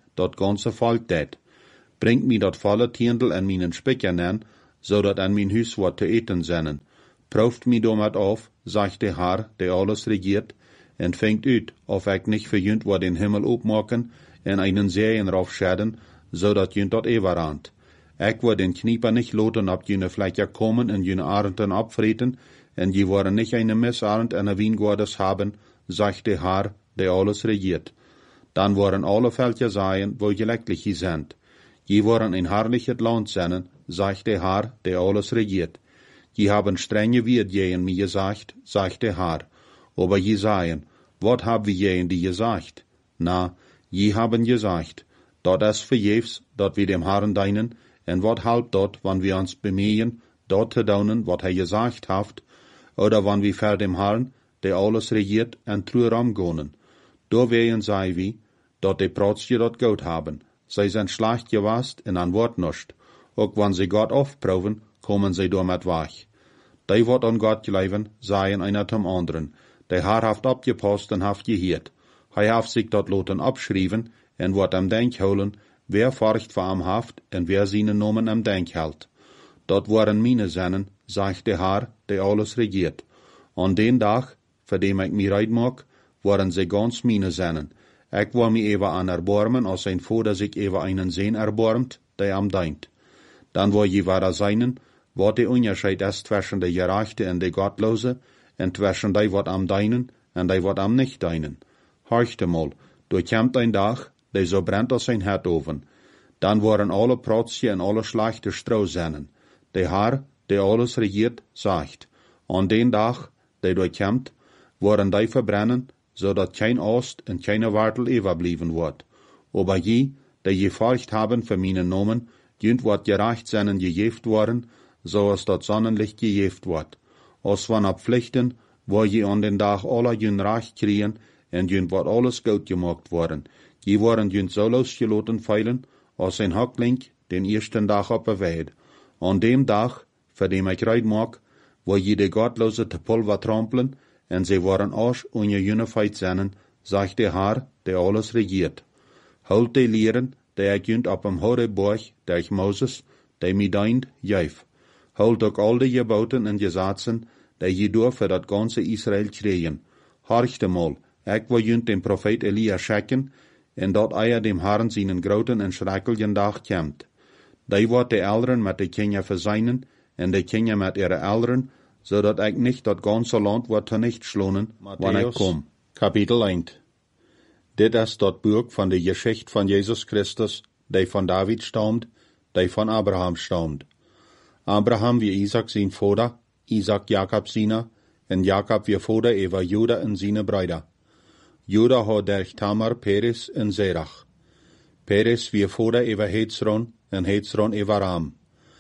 dat ganze Volk dat. Bringt mi dat volle Tiendel an minen Spickern an, zodat an mijn huis wat te eten zinnen. Prooft mi domat auf, sagt de Herr, der alles regiert, en fängt uit, of ik nicht für jünt wat den Himmel opmaken, en einen Serien raufschäden, zodat jünt dat everand. Ik word den Knieper nicht loten ab jüne Flecker kommen en jüne Arenden abfreten, en je worden nicht eine Missarend en een Wiengordes haben, sagt de Herr, der alles regiert. Dan worden alle Völker sein, wo gelecklich je sind. Je worden ein herrliches Land sein, sagt der Herr, der alles regiert. Je haben strenge Wirt jehen mir gesagt, sagt der Herr. Aber je sagen, wat hab wir jehen die gesagt? Na, je haben gesagt, dat es verjefs, dat wir dem Herrn deinen, en wat halb dort, wann wir uns bemühen, dort zu daunen, wat gesagt haft, oder wann wir vor dem Herrn, der alles regiert, en trueram gonen. Da wehen sei wie, dat de Protstje dat gut haben. Zij zijn schlecht gewast en an Wort nischt. Ook wann sie Gott aufproben, kommen sie damit weg. Die wat an Gott gleiben, seien einer zum anderen. Der Herr haft abgepasst en haft gehiert. Hij haft sich dat loten abschrieben en wat am Denk holen, wer Furcht vor am haft en wer seine Nomen am Denk hält. Dat waren meine Sennen, sagt der Herr, der alles regiert. An den Tag, für dem ich mir reid mag, waren sie ganz meine Sennen. Ik wou me even aan erbarmen, als zijn vader zich even einen Sehn erbarmt, der am deint. Dan wou je wara seinen, wat de Unterscheid ist zwischen de Gerechte en de Gottlose, en zwischen die wat am deinen, en die wat am nicht deinen. Horchte mal, du kämmt ein Tag, der so brennt als ein Herdoven. Dan waren alle Protzje en alle schlechte Strohsennen. Der Herr, der alles regiert, sagt, an den Tag, der du kämmt, waren die verbrennen, zodat kein Ost en keine Wartel überblieben wird. Aber je, die je Furcht haben für meine Nomen, jünt wat gerecht seinen gejeft worden, so als dat Sonnenlicht gejeft wird. Als van ab Pflichten, wo je an den Tag alle jün recht kriegen, en jünt wat alles gut gemacht worden. Je waren jünt so losgeloten feilen, als ein Hackling den ersten Tag abbeweid. An dem Tag, für dem ich reid mag, wo je de Gottlose te Pulver trampeln, en sie waren auch ungeunified seinen, sagt der Herr, der alles regiert. Holt die Lehren, der ich jünt ab am Horeborg, der ich Moses, der mi deint, jeif. Holt auch all die Geboten en Gesetzen, der jedoch für dat ganze Israel kriegen. Horchte mal, ich wo jünt den Prophet Elia schicken, en dat dem Herrn seinen groten en schrecklichen Tag kämmt. Die wordt de Eltern met de Kinder verseinen, en de Kinder met ihre Eltern, zodat ik nicht dat ganze Land wordt vernichtschlonen, wann ik kom. Kapitel 1. Dit is dat Buch van de Geschichte van Jesus Christus, die van David stammt, die van Abraham stammt. Abraham wie Isaac zijn vader, Isaac Jacob seine, en Jacob wie vader over Juda en seine Brüder. Juda had durch Tamar, Peres en Zerach. Peres wie vader over Hezron, en Hezron over Ram.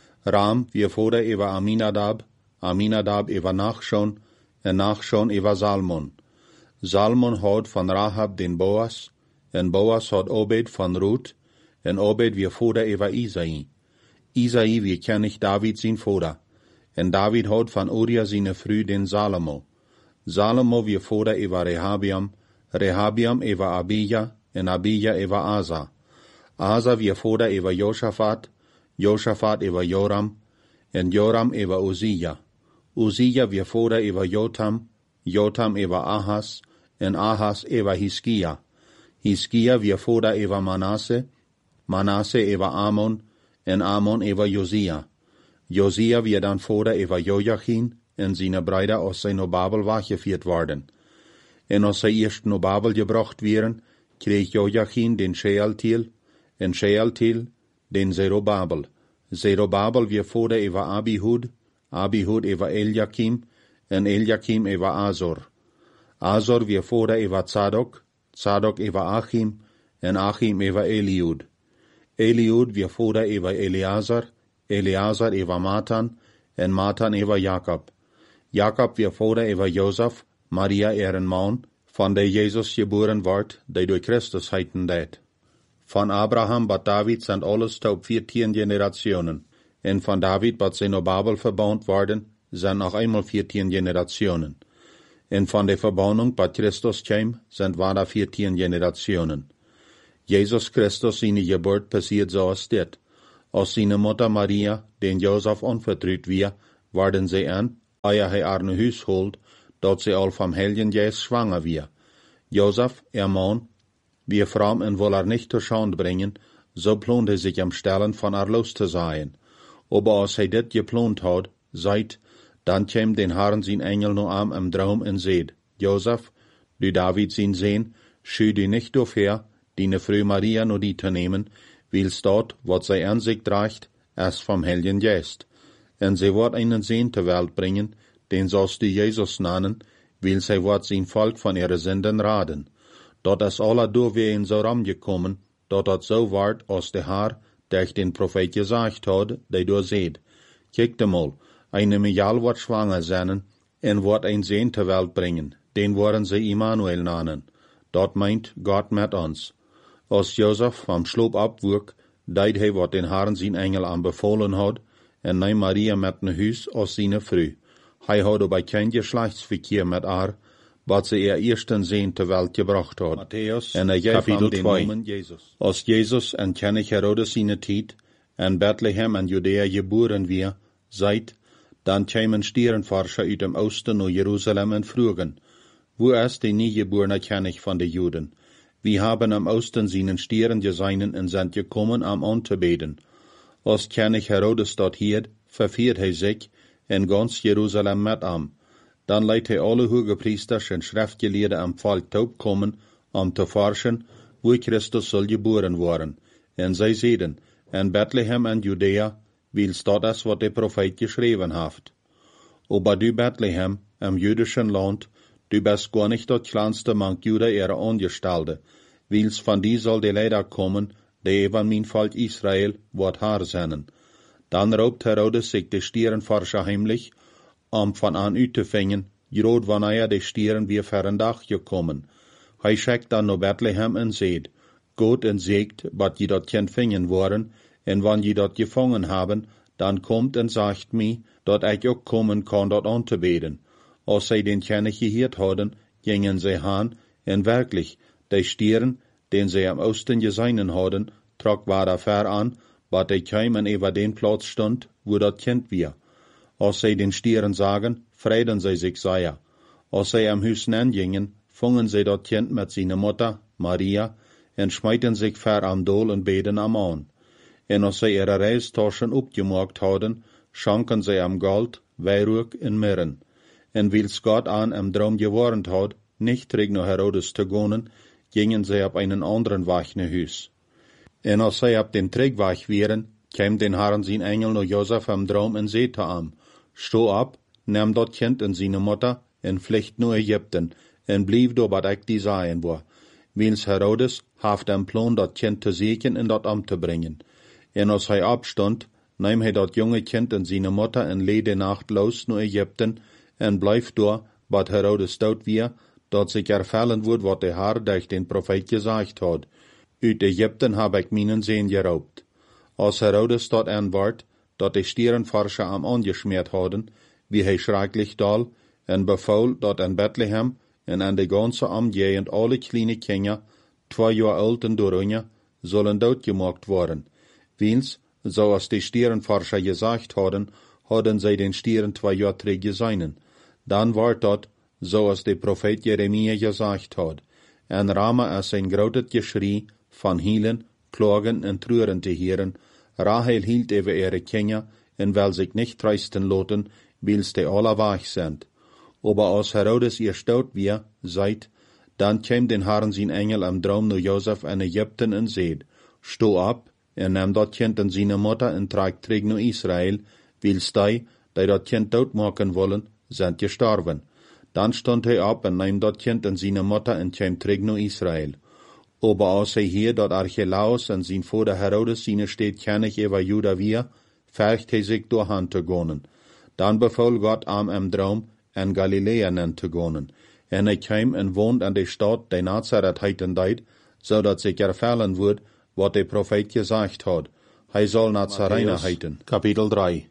Ram wie vader over Aminadab, Aminadab over Nachshon, en Nachshon over Salmon. Salmon had van Rahab den Boas, en Boas had Obed van Ruth, en Obed wie vader over Isai. Isai wie König David zijn vader, en David had van Uriah seine Früh den Salomo. Salomo wie vader over Rehabiam, Rehabiam over Abija, en Abija over Asa. Asa wie vader over Josaphat, Josaphat over Joram, en Joram over Uzziah. Uzziah wie vader over Jotam, Jotam over Ahas, en Ahas over Hiskia. Hiskia wie vader over Manasse, Manasse over Amon, en Amon over Josia. Josia wie dan vader over Joachim, en seine Brüder aus seiner Babel weggeführt worden. En als sie erst naar Babel gebracht werden, kreeg Joachim den Shealtiel, en Shealtiel den Zerubabel. Zerubabel wie vader over Abihud, Abihud over Eliakim, en Eliakim over Azor. Azor wie vader over Zadok, Zadok over Achim, en Achim over Eliud. Eliud wie vader over Eleazar, Eleazar over Matan, en Matan over Jacob. Jacob wie vader over Joseph, Maria ihren Mann, van der Jesus geboren wordt, die durch Christus heiten deed. Van Abraham bat David sind alles tot 14 Generationen, en van David bat Zenobabel verbaut worden, sind noch einmal 14 Generationen. En van der Verbannung bat Christus käm, sind weiter 14 Generationen. Jesus Christus seine Geburt passiert zoals dit. Als seine Mutter Maria, den Josef onvertrouwd wie, werden sie an, eer hij haar naar huis holt, dat sie al vom Heiligen Geist schwanger wie. Josef, ihr Mann, wie fromm en will nicht zur Schande bringen, so plant hij sich am Stellen von haar los zu sein. Aber als hij dit geplant had, seit, dann käm den Herrn sein Engel noch am Traum en seht, Josef, du David sein Sehn, schü du nicht dafür, deine Frau Maria noch die zu nehmen, weil's dort, wat sie an sich trägt, erst vom Heiligen Geist. En sie wird einen Sehn zur Welt bringen, den sollst du Jesus nennen, weil sie wird sein Volk von ihren Sünden raden. Dort ist alle durch wie in so gekommen, dort hat so ward, als der Herr, der ich den Prophet gesagt hat, der du seht. Kijkt mal, eine Mial wird schwanger sein, en wird ein Sehn zur Welt bringen, den wollen sie Immanuel nennen. Dort meint Gott mit uns. Als Josef vom Schlaf abwurk, deed hij wat den Herrn sein Engel anbefohlen hat, en neem Maria met naar huis als seine Frau. Hij had dabei kein Geschlechtsverkehr mit haar, wat ze ihr ersten Sehn zur Welt gebracht hat. Matthäus, En hij geeft Kapitel den 2. Namen Jesus. Als Jesus en König Herodes seine Tijd, en Bethlehem en Judäa geboren wie, seit, dann kämen Stierenforscher uit dem Osten naar Jerusalem en frugen, wo ist der niegeborene König von den Juden? Wir haben am Osten seinen Stieren gesehen und sind gekommen, am anzubeten. Als König Herodes dort hielt, verfiert hij sich in ganz Jerusalem mit am. Dann leidt hij alle Hogepriester und Schriftgelehrte am Volk taub kommen, zu forschen, wo Christus soll geboren worden. Und sie sehen, in Bethlehem und Judäa, weil's dort ist, was der Prophet geschrieben hat. Aber du Bethlehem, im jüdischen Land, du bist gar nicht das kleinste Mank Juda ihrer Angestellte, weil's von die soll die Leider kommen, die eben mein Volk Israel wird Haar sein. Dann raubt Herodes sich die Stierenforscher heimlich, von an uitzufangen, gerade wann die Stieren wie fern Dach gekommen. Hij schickt dann nach Bethlehem und seht, Gott und sagt, wat je dort Kind fingen worden, und wann je dort gefangen haben, dann kommt und sagt mir, dat ich auch kommen kann dort anzubeten. Als sie den König gehört hadden, gingen sie han, und wirklich, die Stieren, den sie am Osten gesehen hadden, trok war da fair an, wat die kämen über den Platz stund, wo dat Kind wir. Als sie den Stieren sagen, freiden sie sich sehr. Als sie am Haus gingen, fungen sie dat Kind mit seiner Mutter, Maria, und schmeiten sich fair am Dol und beten am an. Und als sie ihre Reistaschen abgemacht hadden, schanken sie am Gold, Weihrauch und Mirren. Und weil's Gott an am Traum gewarnt hat, nicht zurück nach Herodes zu gehen, gingen sie auf einen anderen Weg nach Haus. Und als sie auf dem Trägweg wären, kam den Herrn sein Engel nach Josef am Traum und sagte ihm, steh ab, nimm dat Kind und seine Mutter und flicht nach Ägypten und blieb da, wat ich die sagen war. Weil's Herodes haft am Plan, dat Kind zu sägen und dat Amt zu bringen. Und als er abstand, nahm er dat junge Kind und seine Mutter und led die Nacht los nach Ägypten und bleif da, wat Herodes dort wir, dat sich erfallen wird, wat der Herr durch den Prophet gesagt hat. Uit Ägypten hab ich meinen Sehn geraubt. Als Herodes dort anward, dat die Stierenforscher am angeschmiert hadden, wie hij schrecklich dal, en befahl, dat in Bethlehem en an de ganze Umgegend alle kleine Kinder, 2 Jahre alt und darunter, sollen doodgemaakt worden. Weils, so als die Stierenforscher gesagt hadden sie den Stieren 2 Jahre zurück gesehen. Dann war dort, so als der Prophet Jeremia gesagt hat, en Rama als ein großes Geschrei von Hielen, Klagen und Trüren zu hören. Rahel hielt über ihre Kinder, und will sich nicht trösten lassen, weil's die alle wach sind. Aber als Herodes ihr staut wir, seid, dann käm den Herrn sein Engel am Traum nach Josef in Ägypten und seht, steh ab, nimm dat Kind und seine Mutter und tragt zurück nach Israel, weil's die dat Kind tot machen wollen, sind gestorben. Dann stund er ab und nahm dat Kind und seine Mutter und käm zurück nach Israel. Aber als er hier dat Archelaus und sein Vater Herodes seine steht König über Juda wir, färcht er sich durch Hand zu gehen. Dann befahl Gott ihm im Traum, in Galiläa zu gehen. Und er kam und wohnt an der Stadt, die Nazareth heiten deit, so dat sich erfallen wird, wat der Prophet gesagt hat. Er soll Nazarener heiten. Kapitel 3.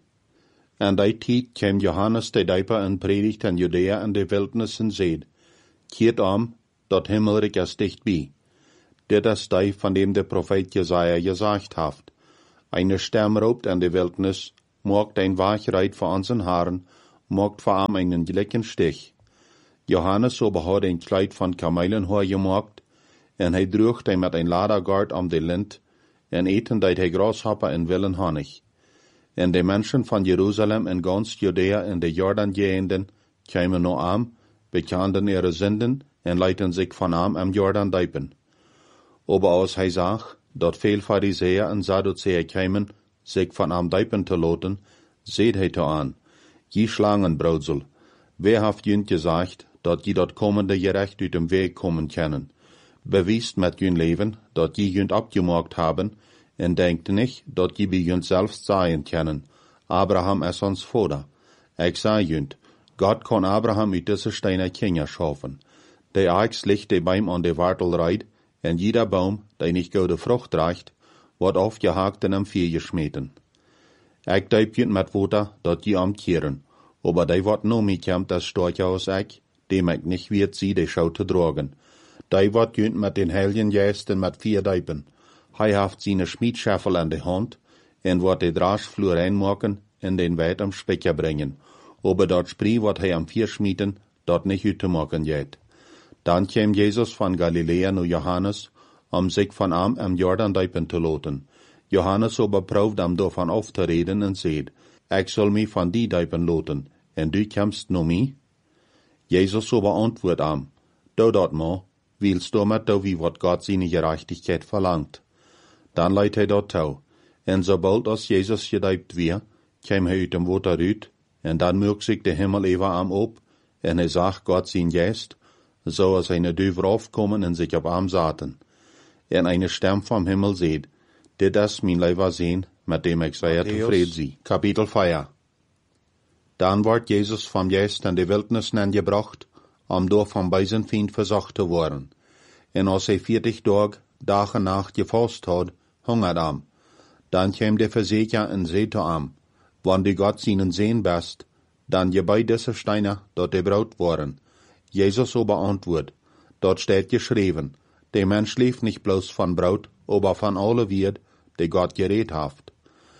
En die Tijd kam Johannes der Däuper und predigt in Judäa in der Wildnis und seht, keert dat Himmelreich ist dicht bei. Dit ist die, von dem der Prophet Jesaja gesagt hat. Eine Stimme roept an de Wildnis, maakt ein Wachreit voor unseren Haaren, maakt voor am einen gleichen Stich. Johannes aber hat ein Kleid von Kamelenhaar gemaakt, en hij droeg hij met een ladergard om de lint, en eten deed hij grashopper en willen Honig. En de Menschen von Jerusalem en ganz Judäa en de Jordan geenden, kwamen nu am, bekenden ihre Sünden, en leiten sich von am Jordan diepen. Aber als hij zag, dat veel Pharisäer en Sadduzäer kwamen, sich von am diepen te laten, seht hij te aan, je Schlangenbraudsel, wer haft jünt gesagt, dat je dat kommende gerecht uit dem Weg kommen können? Bewiest met jün Leben, dat je jünt abgemaakt haben, en denkt nicht, dat je bij jünt selbst sein können. Abraham is ons Vater. Ik zei jünt, Gott kon Abraham uit deze Steine Kinder schaffen. De Axt ligt de Baum an de Wartel reit, en jeder Baum, der nicht gute Frucht reicht, wordt aufgehakt en am Vier geschmeten. Ik duip jünt met Water, dat je amkeren, aber de wordt no mitjamt das Storch aus ik, dem ik nicht wird sie de Schau te drogen. De wordt jünt met den Helgen jästen met 4 Duipen. Hij haft seine Schmiedschaffel an de Hand, en wordt de Draschflur reinmaken en den Weit am Specher bringen. Aber dort Spree wordt hij am Vier schmieden, dort nicht uitmaken jet. Dan kwam Jesus van Galilea nu Johannes, sich von am Jordan diepen te laten. Johannes aber proeft am davon auf te reden en zeid, ik zal mij van die diepen laten, en du komst nu mij? Jesus aber antwoord am, do dat ma, willst du met do wie wat Gott seine Gerechtigkeit verlangt. Dan leidt hij dat touw, en sobald als Jezus gedijpt weer, kwam hij uit dem water uit, en dan moog zich de Himmel even am op, en hij zag Gott zijn geest, so als eine Düver aufkommen en sich auf am zaten. En eine Stimme vom Himmel seht, dit is mijn Leiber sehen, mit dem ich sehr tevreden zie. Kapitel 4. Dan wordt Jesus vom Geest in de Wildnis gebracht, door vom bösen Feind versucht te worden. En als hij 40 Dag en Nacht gefast had, hungert am. Dan kwam de Verzeker en zei te am, wann du Gott seinen sehen best, dan je bei diese Steine dort de Braut worden. Jesus aber antwoord, dort steht geschrieben, der Mensch lebt nicht bloß von Brot, aber von alle Wirt, die Gott geredet haft.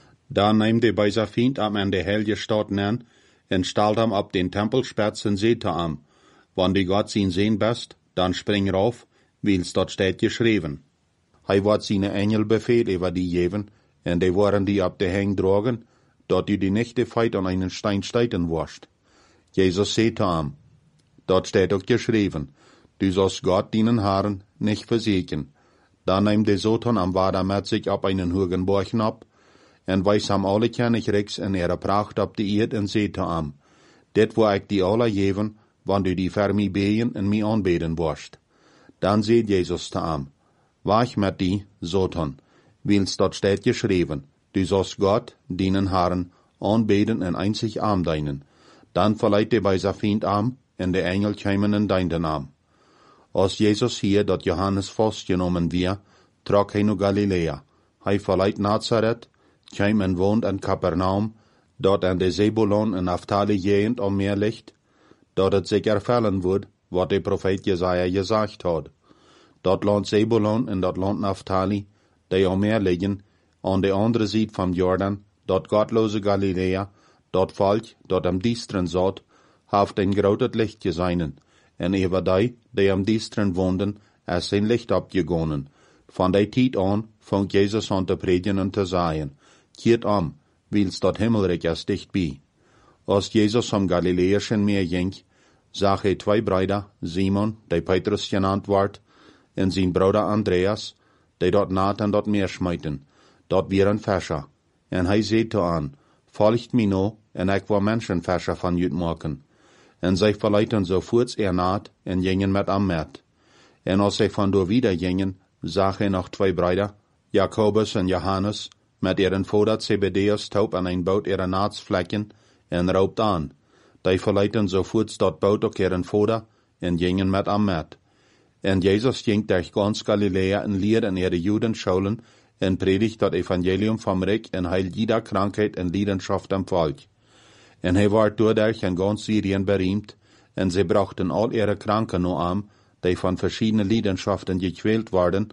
Da nahm de bei Feind am an de Helge Stadt nen, en stalt am ab den Tempelspatz en sehte am, wann die Gott ihn sehen best, dann spring rauf, wils dort steht geschrieben. Hij wordt seine Engel Befehl über die geben, en die waren die ab de Heng drogen, dort du die nächte Feit an einen Stein steiten wirst. Jesus sehte am, dort steht auch geschrieben, du sollst Gott deinen Haaren nicht versägen. Da nahm der Satan am Wader mit sich ab einen hohen Borchen ab, en weis am alle Königreichs en ihre Pracht ab die Erd en sehte am, dit wo ich die alle geben, wann du die für mich beten en mich anbeten wirst. Dann seht Jesus te am, wach mit die, Satan, wils dort steht geschrieben, du sollst Gott, deinen Herrn, anbeten en einzig Arm deinen. Dann verleiht der bei Feind am, en de Engel kämen in deinen Arm. Als Jesus hier dat Johannes festgenommen wir, trok hij nu Galilea. Hij verleiht Nazareth, kwam en woont in Kapernaum, dort an de Zebulon en Naphtali gegend am Meer ligt, dort het sich erfüllen wordt, wat de Prophet Jesaja gesagt had. Dort Land Zebulon en dat Land Naphtali, die am Meer liggen, an de andere Seite vom Jordan, dort gottlose Galilea, dort Volk, dort am Diestren zat, haft ein groot Licht geseinen, en über die am Diestren woonden, is zijn Licht abgegonnen. Van die tijd an, fängt Jesus an te predigen en te sagen, keert am, wils dat Himmelreich is dichtbij. Als Jesus am Galiläischen Meer ging, zag hij 2 Brüder, Simon, die Petrus genannt wordt, en zijn Bruder Andreas, die dort naht an dat Meer schmeiten, dort wären Fischer. En hij zei te aan, volgt mij no, en ik wil Menschenfischer van jut maken. En zij verleiten so voorts naht, en gingen met am met. En als zij van door wieder gingen, zag hij nog 2 Brüder, Jakobus en Johannes, met ihren Vater Zebedeus taub an ein Boot ihrer Naatsflecken, en raubt an. Die verleiten so voorts dat Boot ook ihren Vater, en gingen met am met. En Jesus ging durch ganz Galilea en leert in ihre Judenschulen, en predigt dat Evangelium vom Reich en heilt jeder Krankheit en Leidenschaft am Volk. En hij werd doordat in ganz Syrien bereimd, en sie brachten all ihre Kranken nur an, die von verschiedenen Leidenschaften gequält worden,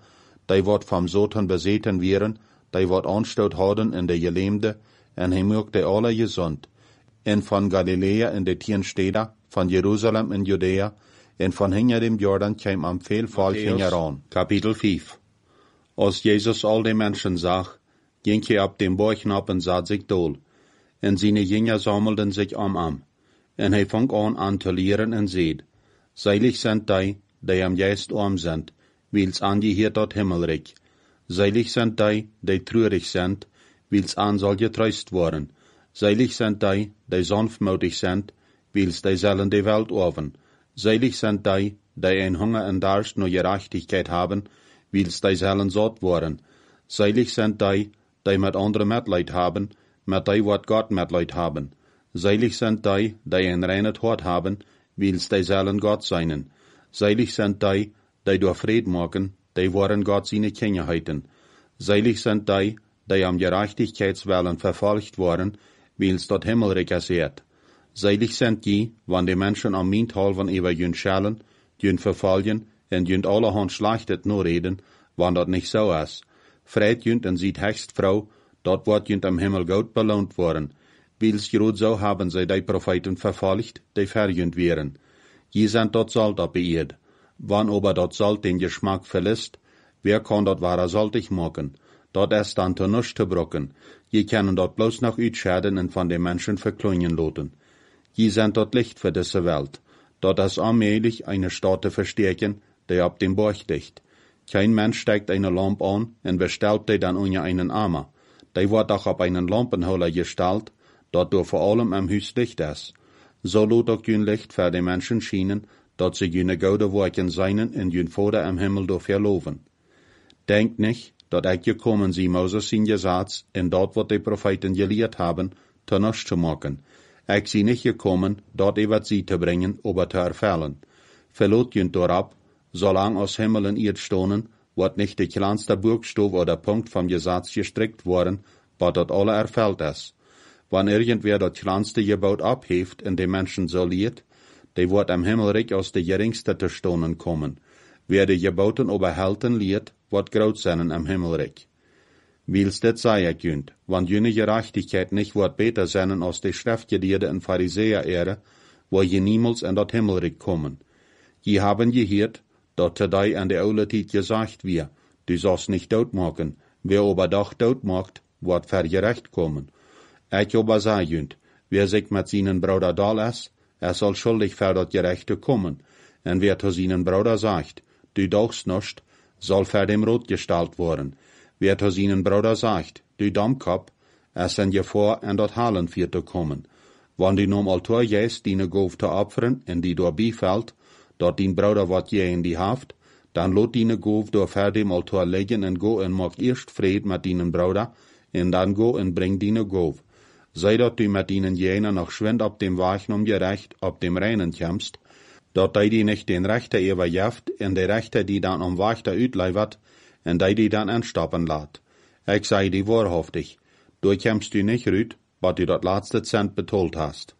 die wordt vom Satan bezeten werden, die wordt aanstoot houden in de gelähmte, en hij maakt die alle gezond. En van Galilea in de 10 steden, van Jerusalem in Judäa, en van hinger dem Jordan kwam am veel volk hinger aan. Kapitel 5. Als Jezus al die Menschen zag, ging hij op dem Berg op en zat zich dool. En zijn Jünger sammelten sich am. En hij fang an te leren en zeid, Seilig sind die am Geist arm sind, wils angeheert dat Himmelreich. Seilig sind die treurig sind, wils an soll getröst worden. Seilig sind die sanftmütig sind, wils die sollen die Welt erben. Seilig sind die ein Hunger und Durst nach Gerechtigkeit haben, wils die sollen satt worden. Seilig sind die mit anderen Mitleid haben, mit die wat Gott Mitleid haben. Seilig sind die ein reines Hort haben, wils die sollen Gott seinen. Seilig sind die durch Fried machen, die waren Gott seine Kinder heiten. Seilig sind die am Gerechtigkeitswillen verfolgt worden, wils dort Himmelreich erseht. Seilig sind die, wann die Menschen am Minthalven über jün schellen, jün verfolgen, en jün allerhand schlechtet nur reden, wann dort nicht so ist. Freit jünt en sieht hecht Frau, dort wird jünt am Himmel gut belohnt worden. Wils grod so haben sie die Propheten verfolgt, die verjünt wären. Je sind dort Salt auf der Erde. Wann aber dort Salt den Geschmack verlässt, wer kann dort wahrer saltig machen? Dort ist dann zu nichts zu brocken. Je können dort bloß noch uitscheiden und von den Menschen verklungen loten. Je sind dort Licht für diese Welt. Dort ist allmählich eine Stadt zu verstärken, die ab dem Berg dicht. Kein Mensch steckt eine Lampe an und bestellt die dann unter einen Armer. Die wird auch auf einen Lampenholer gestellt, dort durch vor allem am Haus Licht ist. So lot auch jün Licht für die Menschen schienen, dort sie jüne gute Worken seinen und jün Vater am Himmel durch verloven. Denkt nicht, dort ich gekommen sie Moses sein Gesetz, und dort wird die Propheten gelehrt haben, zu nichts zu machen. Ich sie nicht gekommen, dort über sie zu bringen, aber zu erfüllen. Verlot jün dorab, solang aus Himmel und Erd stohnen, wird nicht der kleinste Buchstabe oder Punkt vom Gesetz gestrickt worden, was dort alle erfüllt ist. Wenn irgendwer das kleinste Gebot abhebt und die Menschen so lehrt, die wird am Himmelreich aus der geringste zu stohnen kommen. Wer die Geboten oberhalten lehrt, wird groß sein am Himmelreich. Wils det sei ich jünt, wenn jüne Gerechtigkeit nicht wird besser sein als die Schriftgelehrte und Pharisäer wo je niemals in das Himmelreich kommen. Je haben gehört, dort die an der Oule Zeit gesagt wir, du sollst nicht tot machen, wer aber doch tot macht, wird vergerecht kommen. Ich aber sei jünt, wer sich mit seinen Bruder da ist, soll schuldig für das Gerechte kommen, und wer zu seinen Bruder sagt, du darfst nicht, soll für dem Rot gestellt worden. Wer zu seinen Bruder sagt, du Dammkopf, sind Gefahr, in das Hallen für zu kommen. Wenn du nun Altar jäst, deine Gauf zu opfern, und die dabei fällt, dort dein Bruder wat je in die Haft, dann lot deine Gauf door vor dem Altar legen und go und mach erst Fried mit deinen Bruder, und dann go und bring deine Gauf. Sei dort du mit ihnen jenen noch schwind ab dem Weichen gerecht, ab dem Reinen kämpfst, dort die nicht den Rechter überjeft, und der Rechter die dann am Weichter utleivert, und die dann anstoppen lat. Ich sei die wahrhaftig, du kämpfst du nicht rüt, was du dort letzte Cent betont hast.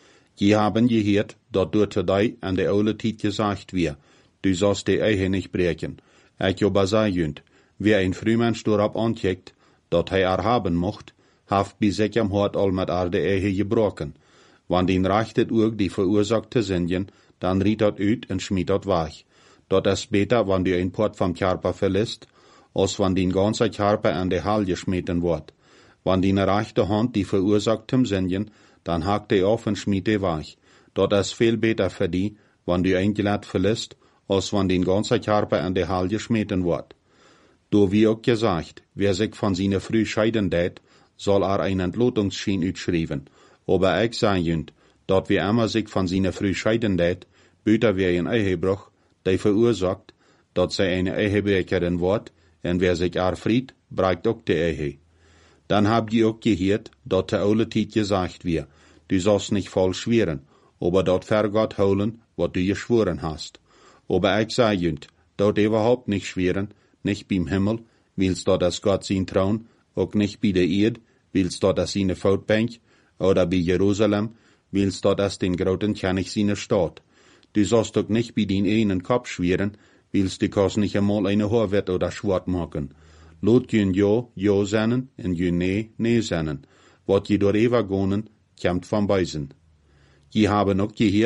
Je haben gehört, dort durch die an der Oule Zeit gesagt wir, du sollst die Ehe nicht brechen. Ich aber sei jünt, wer ein Frühmensch dorab ancheckt, dort er erhaben mocht, haft bis sich am Hort all mit der Ehe gebrochen. Wann den rechtet Urg die verursachte Sünden, dann riet dat ut und schmied dat weich. Dort ist beter, wann du ein Port vom Körper verlässt, als wann den ganzen Körper an der Hall geschmeten wird. Wann die rechte Hand die verursachtem Sünden, dann hakt die auf und schmied die weich. Dort ist viel beter für die, wann du ein Gelät verlässt, als wann den ganzen Körper an der Hall geschmeten wird. Do wie auch gesagt, wer sich von seiner Früh scheiden tät, soll einen Entlotungsschein utschreiben. Aber ich sage jünt, dort wie immer sich von seiner Früh scheiden tät, büter wer ein Ehebruch, der verursacht, dort sei eine Ehebrecherin wird, und wer sich erfried, brecht auch die Ehe. Dann habt ihr auch gehört, dort der Oule Zeit gesagt wir, du sollst nicht voll schweren, aber dort ver Gott holen, was du geschworen hast. Aber ich sage jünt, dort überhaupt nicht schweren, nicht beim Himmel, willst dort das Gott sein Thron, auch nicht bei der Erde, willst dort das seine Fautbank, oder bei Jerusalem, willst dort das den großen König seine Stadt. Du sollst doch nicht bei den einen Kopf schweren, willst die Kos nicht einmal eine Horwett oder Schwert machen. Lot jün jo sennen, en jün nee sennen. Wat je door Eva gonen, kämmt van beisen. Je haben ook gehört,